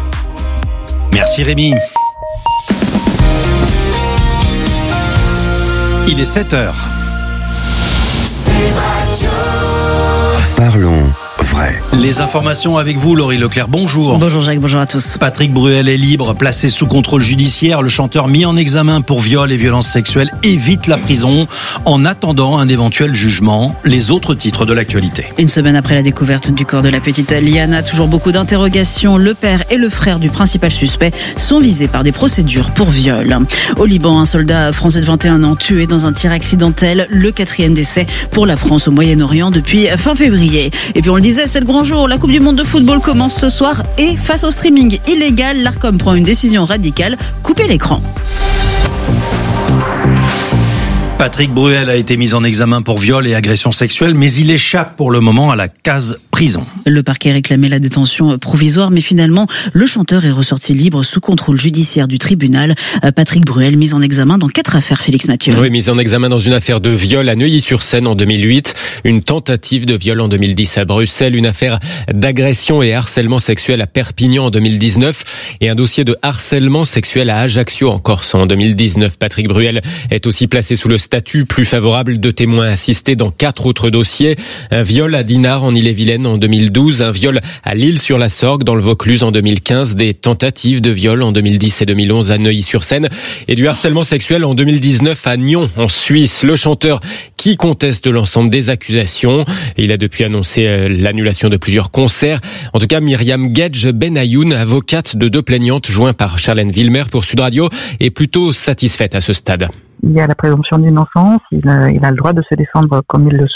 Merci Rémi. Il est sept heures. Parlons vrai. Les informations avec vous, Laurie Leclerc. Bonjour. Bonjour Jacques, bonjour à tous. Patrick Bruel est libre, placé sous contrôle judiciaire. Le chanteur mis en examen pour viol et violences sexuelles évite la prison en attendant un éventuel jugement. Les autres titres de l'actualité. Une semaine après la découverte du corps de la petite Liana, toujours beaucoup d'interrogations. Le père et le frère du principal suspect sont visés par des procédures pour viol. Au Liban, un soldat français de vingt et un ans tué dans un tir accidentel. Le quatrième décès pour la France au Moyen-Orient depuis fin février. Et puis on le disait, c'est le grand jour. La Coupe du Monde de football commence ce soir et face au streaming illégal, l'Arcom prend une décision radicale, couper l'écran. Patrick Bruel a été mis en examen pour viol et agression sexuelle, mais il échappe pour le moment à la case prison. Le parquet réclamait la détention provisoire, mais finalement, le chanteur est ressorti libre sous contrôle judiciaire du tribunal. Patrick Bruel, mis en examen dans quatre affaires, Félix Mathieu. Oui, mis en examen dans une affaire de viol à Neuilly-sur-Seine en deux mille huit, une tentative de viol en deux mille dix à Bruxelles, une affaire d'agression et harcèlement sexuel à Perpignan en deux mille dix-neuf et un dossier de harcèlement sexuel à Ajaccio en Corse en deux mille dix-neuf. Patrick Bruel est aussi placé sous le statut plus favorable de témoin assisté dans quatre autres dossiers. Un viol à Dinard en Ille-et-Vilaine en deux mille douze, un viol à L'Isle-sur-la-Sorgue dans le Vaucluse en deux mille quinze, des tentatives de viol en deux mille dix et deux mille onze à Neuilly-sur-Seine et du harcèlement sexuel en deux mille dix-neuf à Nyon en Suisse. Le chanteur qui conteste l'ensemble des accusations. Il a depuis annoncé l'annulation de plusieurs concerts. En tout cas, Myriam Gedge Benayoun, avocate de deux plaignantes joints par Charlène Villemer pour Sud Radio, est plutôt satisfaite à ce stade. Il y a la présomption d'innocence, il a, il a le droit de se défendre comme il le souhaite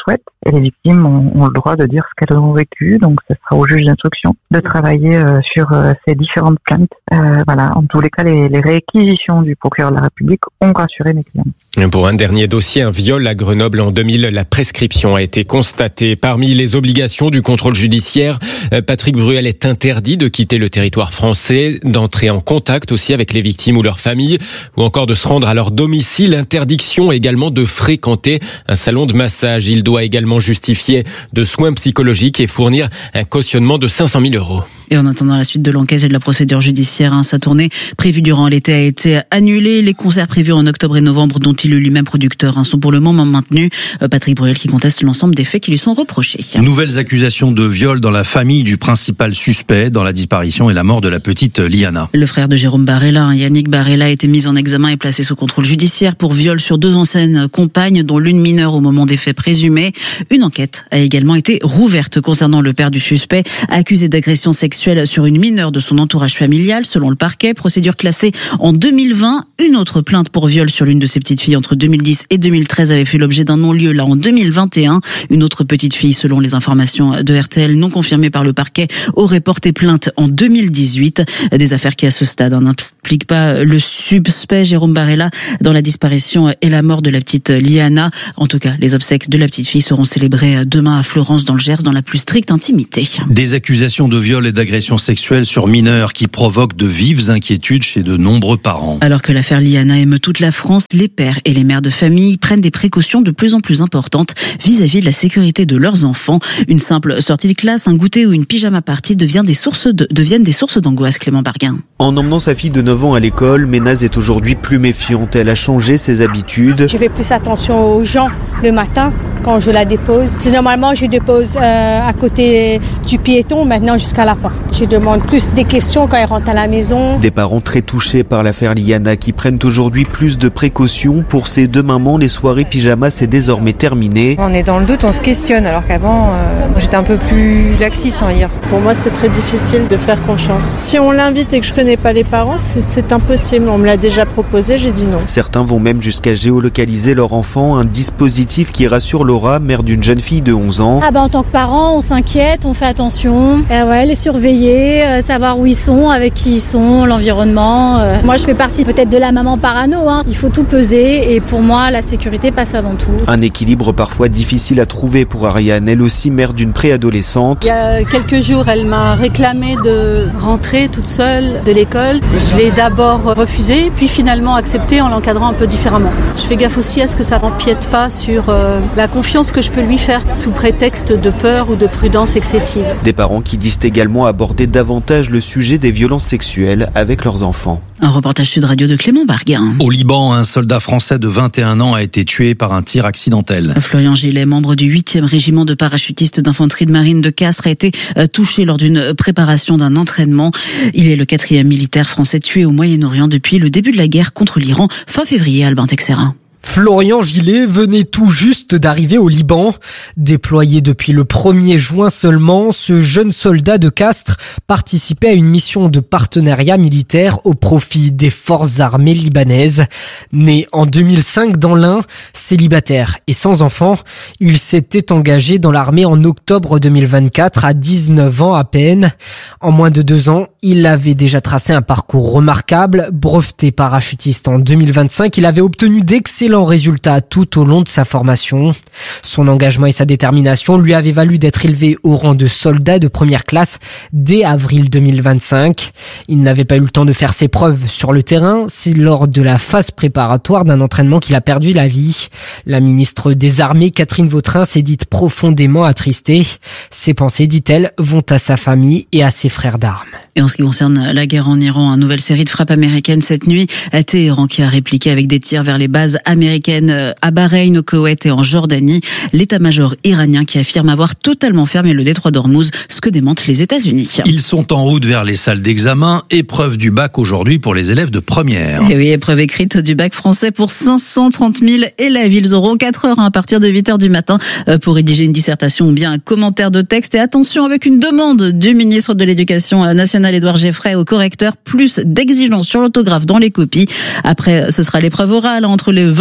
et les victimes ont, ont le droit de dire ce qu'elles ont vécu. Donc, ce sera au juge d'instruction de travailler euh, sur euh, ces différentes plaintes. Euh, voilà. En tous les cas, les, les réquisitions du procureur de la République ont rassuré mes clients. Pour un dernier dossier, un viol à Grenoble en deux mille, la prescription a été constatée. Parmi les obligations du contrôle judiciaire, Patrick Bruel est interdit de quitter le territoire français, d'entrer en contact aussi avec les victimes ou leurs familles, ou encore de se rendre à leur domicile. Interdiction également de fréquenter un salon de massage. Il doit également justifier de soins psychologiques et fournir un cautionnement de cinq cent mille euros. Et en attendant la suite de l'enquête et de la procédure judiciaire, hein, sa tournée prévue durant l'été a été annulée. Les concerts prévus en octobre et novembre, dont il est lui-même producteur, hein, sont pour le moment maintenus. Euh, Patrick Bruel qui conteste l'ensemble des faits qui lui sont reprochés. Nouvelles accusations de viol dans la famille du principal suspect dans la disparition et la mort de la petite Liana. Le frère de Jérôme Barella, hein, Yannick Barella, a été mis en examen et placé sous contrôle judiciaire pour viol sur deux anciennes compagnes, dont l'une mineure au moment des faits présumés. Une enquête a également été rouverte concernant le père du suspect, accusé d'agression sexuelle sur une mineure de son entourage familial, selon le parquet. Procédure classée en deux mille vingt. Une autre plainte pour viol sur l'une de ses petites filles entre deux mille dix et deux mille treize avait fait l'objet d'un non-lieu là en deux mille vingt et un. Une autre petite fille, selon les informations de R T L non confirmées par le parquet, aurait porté plainte en deux mille dix-huit. Des affaires qui à ce stade hein, n'impliquent pas le suspect Jérôme Barella dans la disparition et la mort de la petite Liana. En tout cas, les obsèques de la petite fille seront célébrées demain à Florence dans le Gers dans la plus stricte intimité. Des accusations de viol et d'agression sexuelle sur mineurs qui provoquent de vives inquiétudes chez de nombreux parents. Alors que l'affaire Liana émeut toute la France, les pères et les mères de famille prennent des précautions de plus en plus importantes vis-à-vis de la sécurité de leurs enfants. Une simple sortie de classe, un goûter ou une pyjama party devient des sources de, deviennent des sources d'angoisse. Clément Barguin. En emmenant sa fille de neuf ans à l'école, Ménaz est aujourd'hui plus méfiante. Elle a changé ses habitudes. Je fais plus attention aux gens le matin quand je la dépose. Normalement, je dépose euh, à côté du piéton, maintenant jusqu'à la porte. Je demande plus des questions quand elle rentre à la maison. Des parents très touchés par l'affaire Liana qui prennent aujourd'hui plus de précautions. Pour ces deux mamans, les soirées pyjama, c'est désormais terminé. On est dans le doute, on se questionne, alors qu'avant, euh, j'étais un peu plus laxiste en hier. Pour moi, c'est très difficile de faire confiance. Si on l'invite et que je connais pas les parents, c'est, c'est impossible. On me l'a déjà proposé, j'ai dit non. Certains vont même jusqu'à géolocaliser leur enfant, un dispositif qui rassure Laura, mère d'une jeune fille de onze ans. Ah bah en tant que parent, on s'inquiète, on fait attention, euh, ouais, les surveiller, euh, savoir où ils sont, avec qui ils sont, l'environnement. Euh. Moi, je fais partie peut-être de la maman parano. Hein. Il faut tout peser et pour moi, la sécurité passe avant tout. Un équilibre parfois difficile à trouver pour Ariane, elle aussi mère d'une préadolescente. Il y a quelques jours, elle m'a réclamé de rentrer toute seule de l'école. Je l'ai d'abord refusé, puis finalement accepté en l'encadrant un peu différemment. Je fais gaffe aussi à ce que ça n'empiète pas sur euh, la confiance que je peux lui faire sous prétexte de peur ou de prudence excessive. Des parents qui disent également aborder davantage le sujet des violences sexuelles avec leurs enfants. Un reportage Sud Radio de Clément Barguin. Au Liban, un soldat français de vingt et un ans a été tué par un tir accidentel. Florian Gillet, membre du huitième régiment de parachutistes d'infanterie de marine de Castres, a été touché lors d'une préparation d'un entraînement. Il est le quatrième militaire français tué au Moyen-Orient depuis le début de la guerre contre l'Iran, fin février, Albin Texerin. Florian Gillet venait tout juste d'arriver au Liban. Déployé depuis le premier juin seulement, ce jeune soldat de Castres participait à une mission de partenariat militaire au profit des forces armées libanaises. Né en deux mille cinq dans l'Ain, célibataire et sans enfant, il s'était engagé dans l'armée en octobre deux mille vingt-quatre à dix-neuf ans à peine. En moins de deux ans, il avait déjà tracé un parcours remarquable. Breveté parachutiste en deux mille vingt-cinq, il avait obtenu d'excellents résultats tout au long de sa formation. Son engagement et sa détermination lui avaient valu d'être élevé au rang de soldat de première classe dès avril deux mille vingt-cinq. Il n'avait pas eu le temps de faire ses preuves sur le terrain. C'est lors de la phase préparatoire d'un entraînement qu'il a perdu la vie. La ministre des Armées, Catherine Vautrin, s'est dite profondément attristée. Ses pensées, dit-elle, vont à sa famille et à ses frères d'armes. Et en ce qui concerne la guerre en Iran, une nouvelle série de frappes américaines cette nuit à Téhéran qui a répliqué avec des tirs vers les bases américaines à Bahreïn, au Koweït et en Jordanie. L'état-major iranien qui affirme avoir totalement fermé le détroit d'Ormuz, ce que démentent les États-Unis. Ils sont en route vers les salles d'examen. Épreuve du bac aujourd'hui pour les élèves de première. Et oui, épreuve écrite du bac français pour cinq cent trente mille élèves. Ils auront quatre heures à partir de huit heures du matin pour rédiger une dissertation ou bien un commentaire de texte. Et attention, avec une demande du ministre de l'Éducation nationale, Édouard Geffray, au correcteur, plus d'exigences sur l'autographe dans les copies. Après, ce sera l'épreuve orale entre les vingt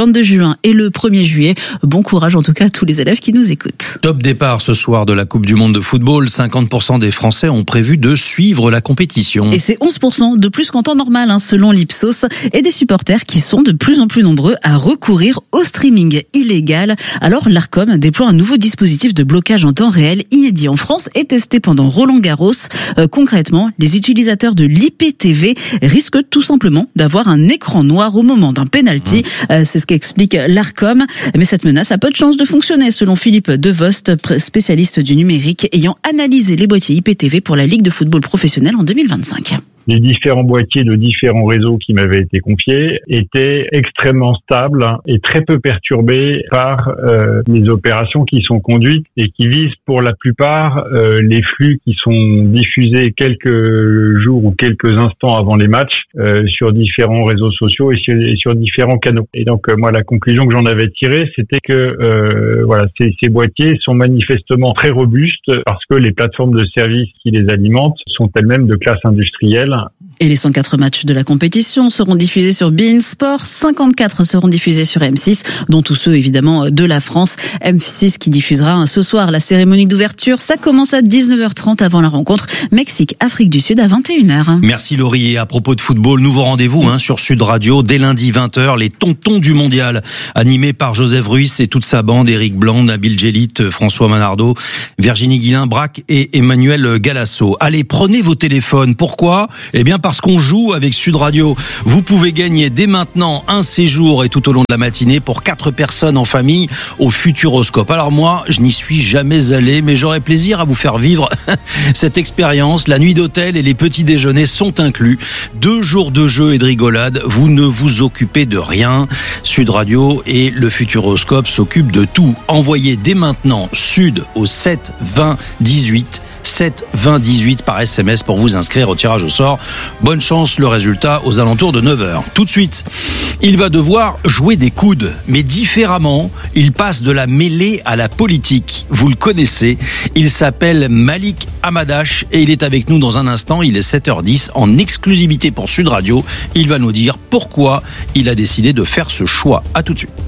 vingt-deux juin et le premier juillet. Bon courage en tout cas à tous les élèves qui nous écoutent. Top départ ce soir de la Coupe du Monde de football. cinquante pour cent des Français ont prévu de suivre la compétition. Et c'est onze pour cent de plus qu'en temps normal, hein, selon l'Ipsos, et des supporters qui sont de plus en plus nombreux à recourir au streaming illégal. Alors l'Arcom déploie un nouveau dispositif de blocage en temps réel inédit en France et testé pendant Roland Garros. Euh, concrètement, les utilisateurs de l'I P T V risquent tout simplement d'avoir un écran noir au moment d'un penalty. Euh, c'est ce qu'explique l'Arcom. Mais cette menace a peu de chances de fonctionner, selon Philippe Devost, spécialiste du numérique, ayant analysé les boîtiers I P T V pour la Ligue de football professionnel en deux mille vingt-cinq. Les différents boîtiers de différents réseaux qui m'avaient été confiés étaient extrêmement stables et très peu perturbés par euh, les opérations qui sont conduites et qui visent pour la plupart euh, les flux qui sont diffusés quelques jours ou quelques instants avant les matchs euh, sur différents réseaux sociaux et sur, et sur différents canaux. Et donc euh, moi la conclusion que j'en avais tirée, c'était que euh, voilà ces, ces boîtiers sont manifestement très robustes parce que les plateformes de services qui les alimentent sont elles-mêmes de classe industrielle. Et les cent quatre matchs de la compétition seront diffusés sur beIN Sport, cinquante-quatre seront diffusés sur M six, dont tous ceux évidemment de la France. M six qui diffusera ce soir la cérémonie d'ouverture. Ça commence à dix-neuf heures trente avant la rencontre Mexique-Afrique du Sud à vingt et une heures. Merci Laurie. Et à propos de football, nouveau rendez-vous hein, sur Sud Radio dès lundi vingt heures, les Tontons du Mondial, animés par Joseph Ruiz et toute sa bande, Éric Blanc, Nabil Djellit, François Manardo, Virginie Guillain-Brac et Emmanuel Galasso. Allez, prenez vos téléphones. Pourquoi ? Eh bien parce qu'on joue avec Sud Radio. Vous pouvez gagner dès maintenant un séjour et tout au long de la matinée pour quatre personnes en famille au Futuroscope. Alors moi, je n'y suis jamais allé, mais j'aurais plaisir à vous faire vivre cette expérience. La nuit d'hôtel et les petits déjeuners sont inclus. Deux jours de jeu et de rigolade. Vous ne vous occupez de rien. Sud Radio et le Futuroscope s'occupent de tout. Envoyez dès maintenant Sud au sept vingt dix-huit. sept vingt dix-huit par S M S pour vous inscrire au tirage au sort. Bonne chance, le résultat aux alentours de neuf heures. Tout de suite, il va devoir jouer des coudes, mais différemment. Il passe de la mêlée à la politique. Vous le connaissez. Il s'appelle Malik Hamadash et il est avec nous dans un instant. Il est sept heures dix en exclusivité pour Sud Radio. Il va nous dire pourquoi il a décidé de faire ce choix. À tout de suite.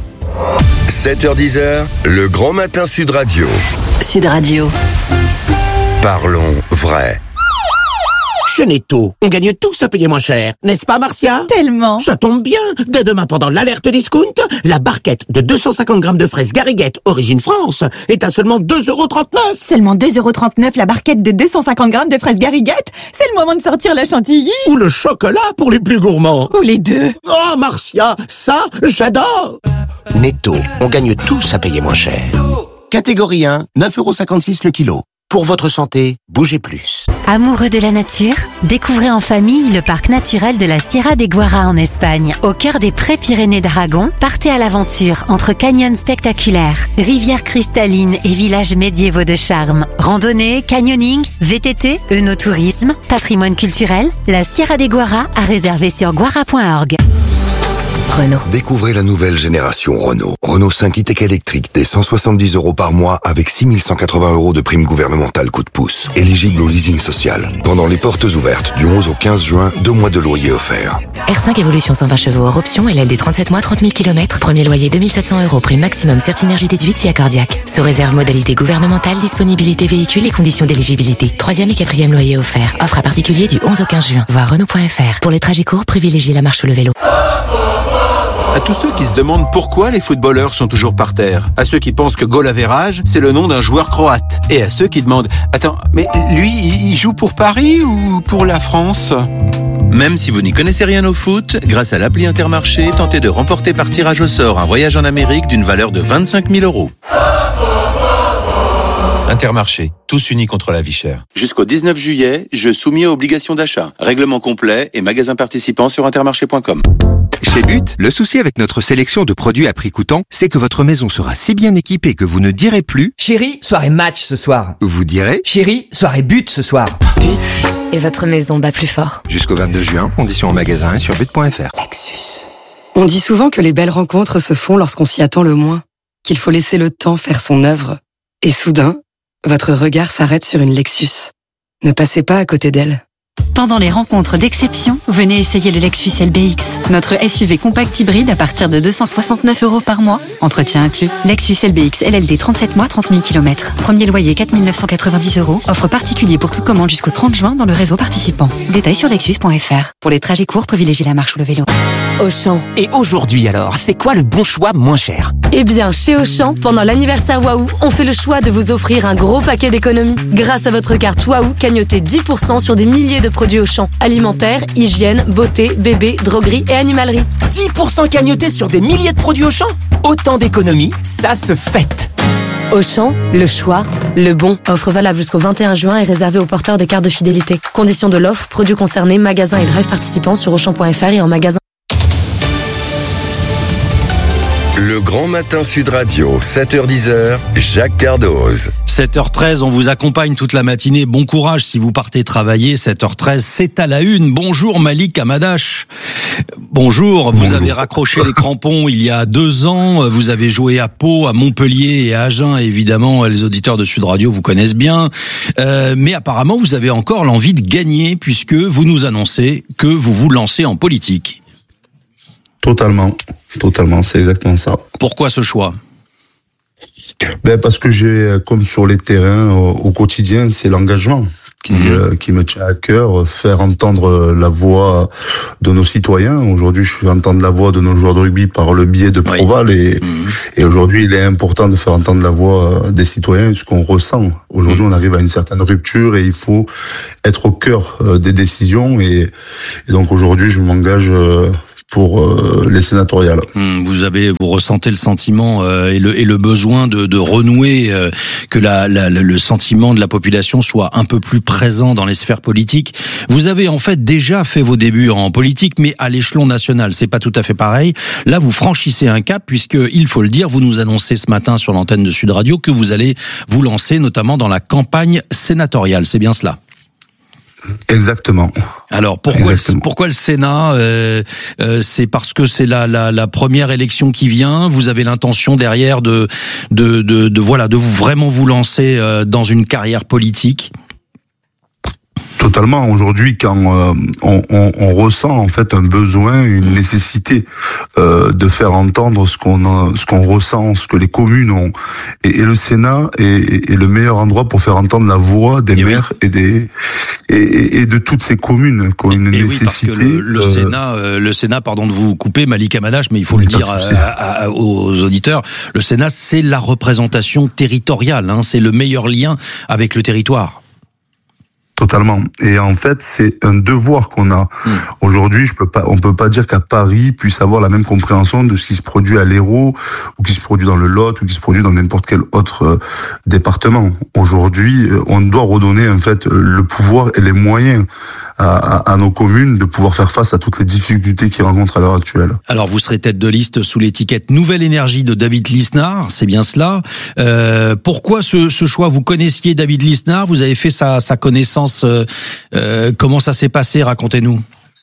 sept heures dix, le grand matin Sud Radio. Sud Radio. Parlons vrai. Chez Netto, on gagne tous à payer moins cher. N'est-ce pas, Marcia? Tellement. Ça tombe bien. Dès demain, pendant l'alerte discount, la barquette de deux cent cinquante grammes de fraises Garriguette, origine France, est à seulement deux euros trente-neuf. Seulement deux euros trente-neuf la barquette de deux cent cinquante grammes de fraises Garriguette? C'est le moment de sortir la chantilly. Ou le chocolat pour les plus gourmands. Ou les deux. Oh, Marcia, ça, j'adore. Netto, on gagne tous à payer moins cher. Catégorie un, neuf euros cinquante-six le kilo. Pour votre santé, bougez plus. Amoureux de la nature, découvrez en famille le parc naturel de la Sierra de Guara en Espagne. Au cœur des Prés-Pyrénées d'Aragon, partez à l'aventure entre canyons spectaculaires, rivières cristallines et villages médiévaux de charme. Randonnée, canyoning, V T T, œnotourisme, patrimoine culturel, la Sierra de Guara à réserver sur guara point org. Renault. Découvrez la nouvelle génération Renault. Renault cinq e-Tech électrique dès cent soixante-dix euros par mois avec six mille cent quatre-vingts euros de prime gouvernementale coup de pouce. Éligible au leasing social. Pendant les portes ouvertes du onze au quinze juin, deux mois de loyer offerts. R cinq Evolution cent vingt chevaux hors option, L L D trente-sept mois, trente mille kilomètres. Premier loyer deux mille sept cents euros, prime maximum Certinergie déduite si accordiaque. Sous réserve modalité gouvernementale, disponibilité véhicule et conditions d'éligibilité. Troisième et quatrième loyer offert. Offre à particulier du onze au quinze juin. Voir Renault point F R. Pour les trajets courts, privilégiez la marche ou le vélo. À tous ceux qui se demandent pourquoi les footballeurs sont toujours par terre, à ceux qui pensent que goal average, c'est le nom d'un joueur croate, et à ceux qui demandent « Attends, mais lui, il joue pour Paris ou pour la France ?» Même si vous n'y connaissez rien au foot, grâce à l'appli Intermarché, tentez de remporter par tirage au sort un voyage en Amérique d'une valeur de vingt-cinq mille euros. Intermarché, tous unis contre la vie chère. Jusqu'au dix-neuf juillet, je soumis à obligation d'achat. Règlement complet et magasin participant sur intermarché point com. Chez But, le souci avec notre sélection de produits à prix coûtant, c'est que votre maison sera si bien équipée que vous ne direz plus « Chérie, soirée match ce soir ». Vous direz « Chérie, soirée but ce soir ». But, et votre maison bat plus fort. Jusqu'au vingt-deux juin, conditions en magasin et sur but point F R. Lexus. On dit souvent que les belles rencontres se font lorsqu'on s'y attend le moins, qu'il faut laisser le temps faire son œuvre. Et soudain, votre regard s'arrête sur une Lexus. Ne passez pas à côté d'elle. Pendant les rencontres d'exception, venez essayer le Lexus L B X. Notre S U V compact hybride à partir de deux cent soixante-neuf euros par mois. Entretien inclus. Lexus L B X L L D trente-sept mois, trente mille kilomètres. Premier loyer quatre mille neuf cent quatre-vingt-dix euros. Offre particulier pour toute commande jusqu'au trente juin dans le réseau participant. Détails sur lexus point f r. Pour les trajets courts, privilégiez la marche ou le vélo. Auchan. Et aujourd'hui alors, c'est quoi le bon choix moins cher? Eh bien, chez Auchan, pendant l'anniversaire Waouh, on fait le choix de vous offrir un gros paquet d'économies. Grâce à votre carte Waouh, cagnotez dix pour cent sur des milliers de produits Auchan. Alimentaire, hygiène, beauté, bébé, droguerie et animalerie. dix pour cent cagnotés sur des milliers de produits Auchan? Autant d'économies, ça se fête. Auchan, le choix, le bon. Offre valable jusqu'au vingt et un juin et réservée aux porteurs des cartes de fidélité. Conditions de l'offre, produits concernés, magasins et drive participants sur auchan point f r et en magasin. Le Grand Matin Sud Radio, sept heures dix, Jacques Cardoz. sept heures treize, on vous accompagne toute la matinée. Bon courage si vous partez travailler. sept heures treize, c'est à la une. Bonjour Malik Amadash. Bonjour, vous Bonjour. avez raccroché les crampons il y a deux ans. Vous avez joué à Pau, à Montpellier et à Agen. Évidemment, les auditeurs de Sud Radio vous connaissent bien. Euh, mais apparemment, vous avez encore l'envie de gagner puisque vous nous annoncez que vous vous lancez en politique. Totalement, totalement, c'est exactement ça. Pourquoi ce choix ? Ben parce que j'ai, comme sur les terrains au, au quotidien, c'est l'engagement qui, mmh. euh, qui me tient à cœur, faire entendre la voix de nos citoyens. Aujourd'hui, je fais entendre la voix de nos joueurs de rugby par le biais de Proval, oui. et, mmh. et aujourd'hui, il est important de faire entendre la voix des citoyens, ce qu'on ressent. Aujourd'hui, mmh. on arrive à une certaine rupture et il faut être au cœur des décisions. Et, et donc aujourd'hui, je m'engage pour euh, les sénatoriales. Vous avez, vous ressentez le sentiment euh, et, le, et le besoin de, de renouer, euh, que la, la, le sentiment de la population soit un peu plus présent dans les sphères politiques. Vous avez en fait déjà fait vos débuts en politique, mais à l'échelon national, c'est pas tout à fait pareil. Là, vous franchissez un cap puisque, il faut le dire, vous nous annoncez ce matin sur l'antenne de Sud Radio que vous allez vous lancer notamment dans la campagne sénatoriale. C'est bien cela ? Exactement. Alors pourquoi Exactement. pourquoi le Sénat euh, euh, c'est parce que c'est la, la la première élection qui vient. Vous avez l'intention derrière de de de, de voilà de vous vraiment vous lancer euh, dans une carrière politique. Totalement. Aujourd'hui, quand euh, on, on, on ressent en fait un besoin, une nécessité euh, de faire entendre ce qu'on a, ce qu'on ressent, ce que les communes ont, et, et le Sénat est, est le meilleur endroit pour faire entendre la voix des et maires oui. et des et, et de toutes ces communes qui ont une et nécessité. Oui, parce que le, le euh... Sénat, euh, le Sénat, pardon de vous couper, Malik Amadash, mais il faut oui, le dire à, à, à, aux auditeurs, le Sénat c'est la représentation territoriale, hein, c'est le meilleur lien avec le territoire. Totalement. Et en fait, c'est un devoir qu'on a. Mmh. Aujourd'hui, je peux pas, on peut pas dire qu'à Paris puisse avoir la même compréhension de ce qui se produit à l'Hérault, ou qui se produit dans le Lot, ou qui se produit dans n'importe quel autre euh, département. Aujourd'hui, on doit redonner, en fait, le pouvoir et les moyens à, à, à nos communes de pouvoir faire face à toutes les difficultés qu'ils rencontrent à l'heure actuelle. Alors, vous serez tête de liste sous l'étiquette Nouvelle Énergie de David Lisnard, c'est bien cela. Euh, pourquoi ce, ce choix? Vous connaissiez David Lisnard, vous avez fait sa, sa connaissance. Euh, euh, comment ça s'est passé? Racontez-nous.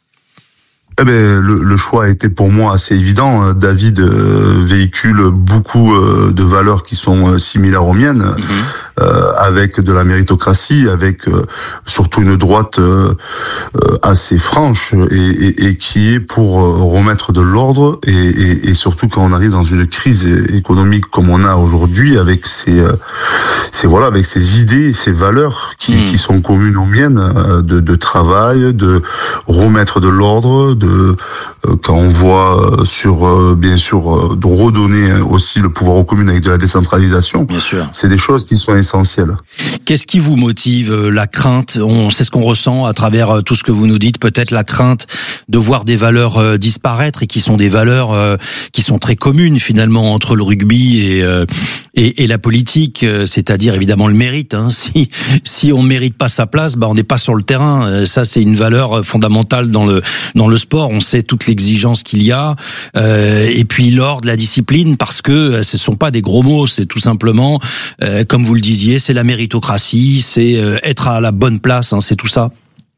Eh ben, le, le choix a été pour moi assez évident. David euh, véhicule beaucoup euh, de valeurs qui sont euh, similaires aux miennes, mmh. euh, avec de la méritocratie, avec euh, surtout une droite euh, euh, assez franche et, et, et qui est pour euh, remettre de l'ordre et, et, et surtout quand on arrive dans une crise économique comme on a aujourd'hui, avec ces, euh, ces voilà, avec ces idées, ces valeurs qui, mmh. qui sont communes aux miennes, euh, de, de travail, de remettre de l'ordre. De De, euh, quand on voit euh, sur euh, bien sûr euh, de redonner aussi le pouvoir aux communes avec de la décentralisation, bien sûr. C'est des choses qui sont essentielles. Qu'est-ce qui vous motive? La crainte, on sait ce qu'on ressent à travers tout ce que vous nous dites, peut-être la crainte de voir des valeurs euh, disparaître et qui sont des valeurs euh, qui sont très communes finalement entre le rugby et euh, et, et la politique, euh, c'est-à-dire évidemment le mérite. Hein. Si si on mérite pas sa place, bah on n'est pas sur le terrain. Euh, ça c'est une valeur fondamentale dans le dans le sport. On sait toute l'exigence qu'il y a, euh, et puis l'ordre, la discipline, parce que ce sont pas des gros mots, c'est tout simplement, euh, comme vous le disiez, c'est la méritocratie, c'est euh, être à la bonne place, hein, c'est tout ça.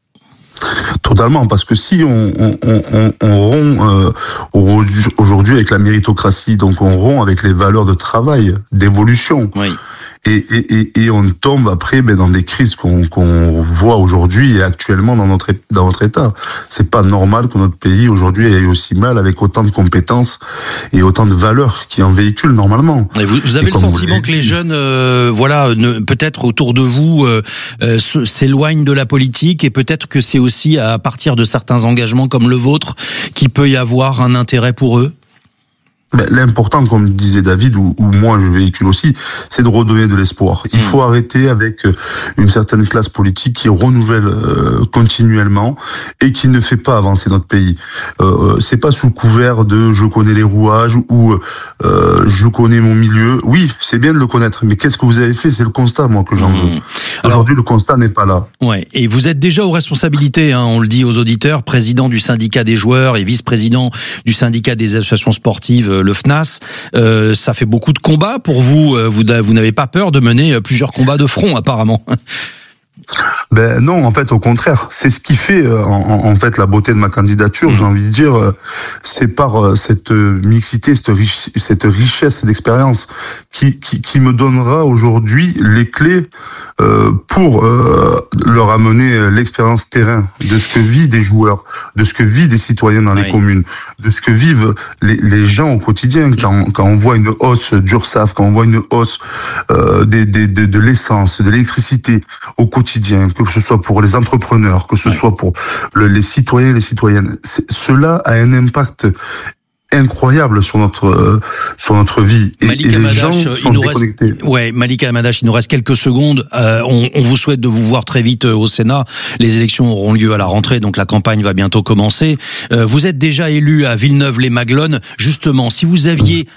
Totalement, parce que si on, on, on, on rompt euh, aujourd'hui avec la méritocratie, donc on rompt avec les valeurs de travail, d'évolution. Oui. et, et, et, et on tombe après ben, dans des crises qu'on, qu'on voit aujourd'hui et actuellement dans notre dans notre État. C'est pas normal que notre pays aujourd'hui ait aussi mal avec autant de compétences et autant de valeurs qui en véhiculent normalement. Et vous, vous avez et le sentiment que les jeunes, euh, voilà, ne, peut-être autour de vous, euh, euh, s'éloignent de la politique, et peut-être que c'est aussi à partir de certains engagements comme le vôtre qu'il peut y avoir un intérêt pour eux? Ben, l'important, comme disait David, ou, ou moi je véhicule aussi, c'est de redonner de l'espoir. Il mmh. faut arrêter avec une certaine classe politique qui renouvelle euh, continuellement et qui ne fait pas avancer notre pays. Euh, c'est pas sous couvert de je connais les rouages ou euh, je connais mon milieu. Oui, c'est bien de le connaître, mais qu'est-ce que vous avez fait? C'est le constat, moi, que j'en veux. Mmh. Aujourd'hui, le constat n'est pas là. Ouais. Et vous êtes déjà aux responsabilités, hein, on le dit aux auditeurs, président du syndicat des joueurs et vice-président du syndicat des associations sportives, le F N A S. Euh, ça fait beaucoup de combats pour vous. Vous, vous n'avez pas peur de mener plusieurs combats de front, apparemment? Ben non, en fait, au contraire, c'est ce qui fait en, en fait la beauté de ma candidature. Mmh. J'ai envie de dire, c'est par cette mixité, cette, rich, cette richesse d'expérience qui, qui qui me donnera aujourd'hui les clés euh, pour euh, leur amener l'expérience terrain de ce que vivent des joueurs, de ce que vivent des citoyens dans oui. les communes, de ce que vivent les, les gens au quotidien. Quand quand on voit une hausse d'URSSAF, quand on voit une hausse euh, des, des de, de l'essence, de l'électricité au quotidien, que ce soit pour les entrepreneurs, que ce ouais. soit pour le, les citoyens et les citoyennes. C'est, cela a un impact incroyable sur notre euh, sur notre vie et, et les Amadache, gens sont déconnectés. Reste, ouais, Malika Amadache, il nous reste quelques secondes. Euh, on, on vous souhaite de vous voir très vite au Sénat. Les élections auront lieu à la rentrée, donc la campagne va bientôt commencer. Euh, vous êtes déjà élu à Villeneuve-les-Maglones. Justement, si vous aviez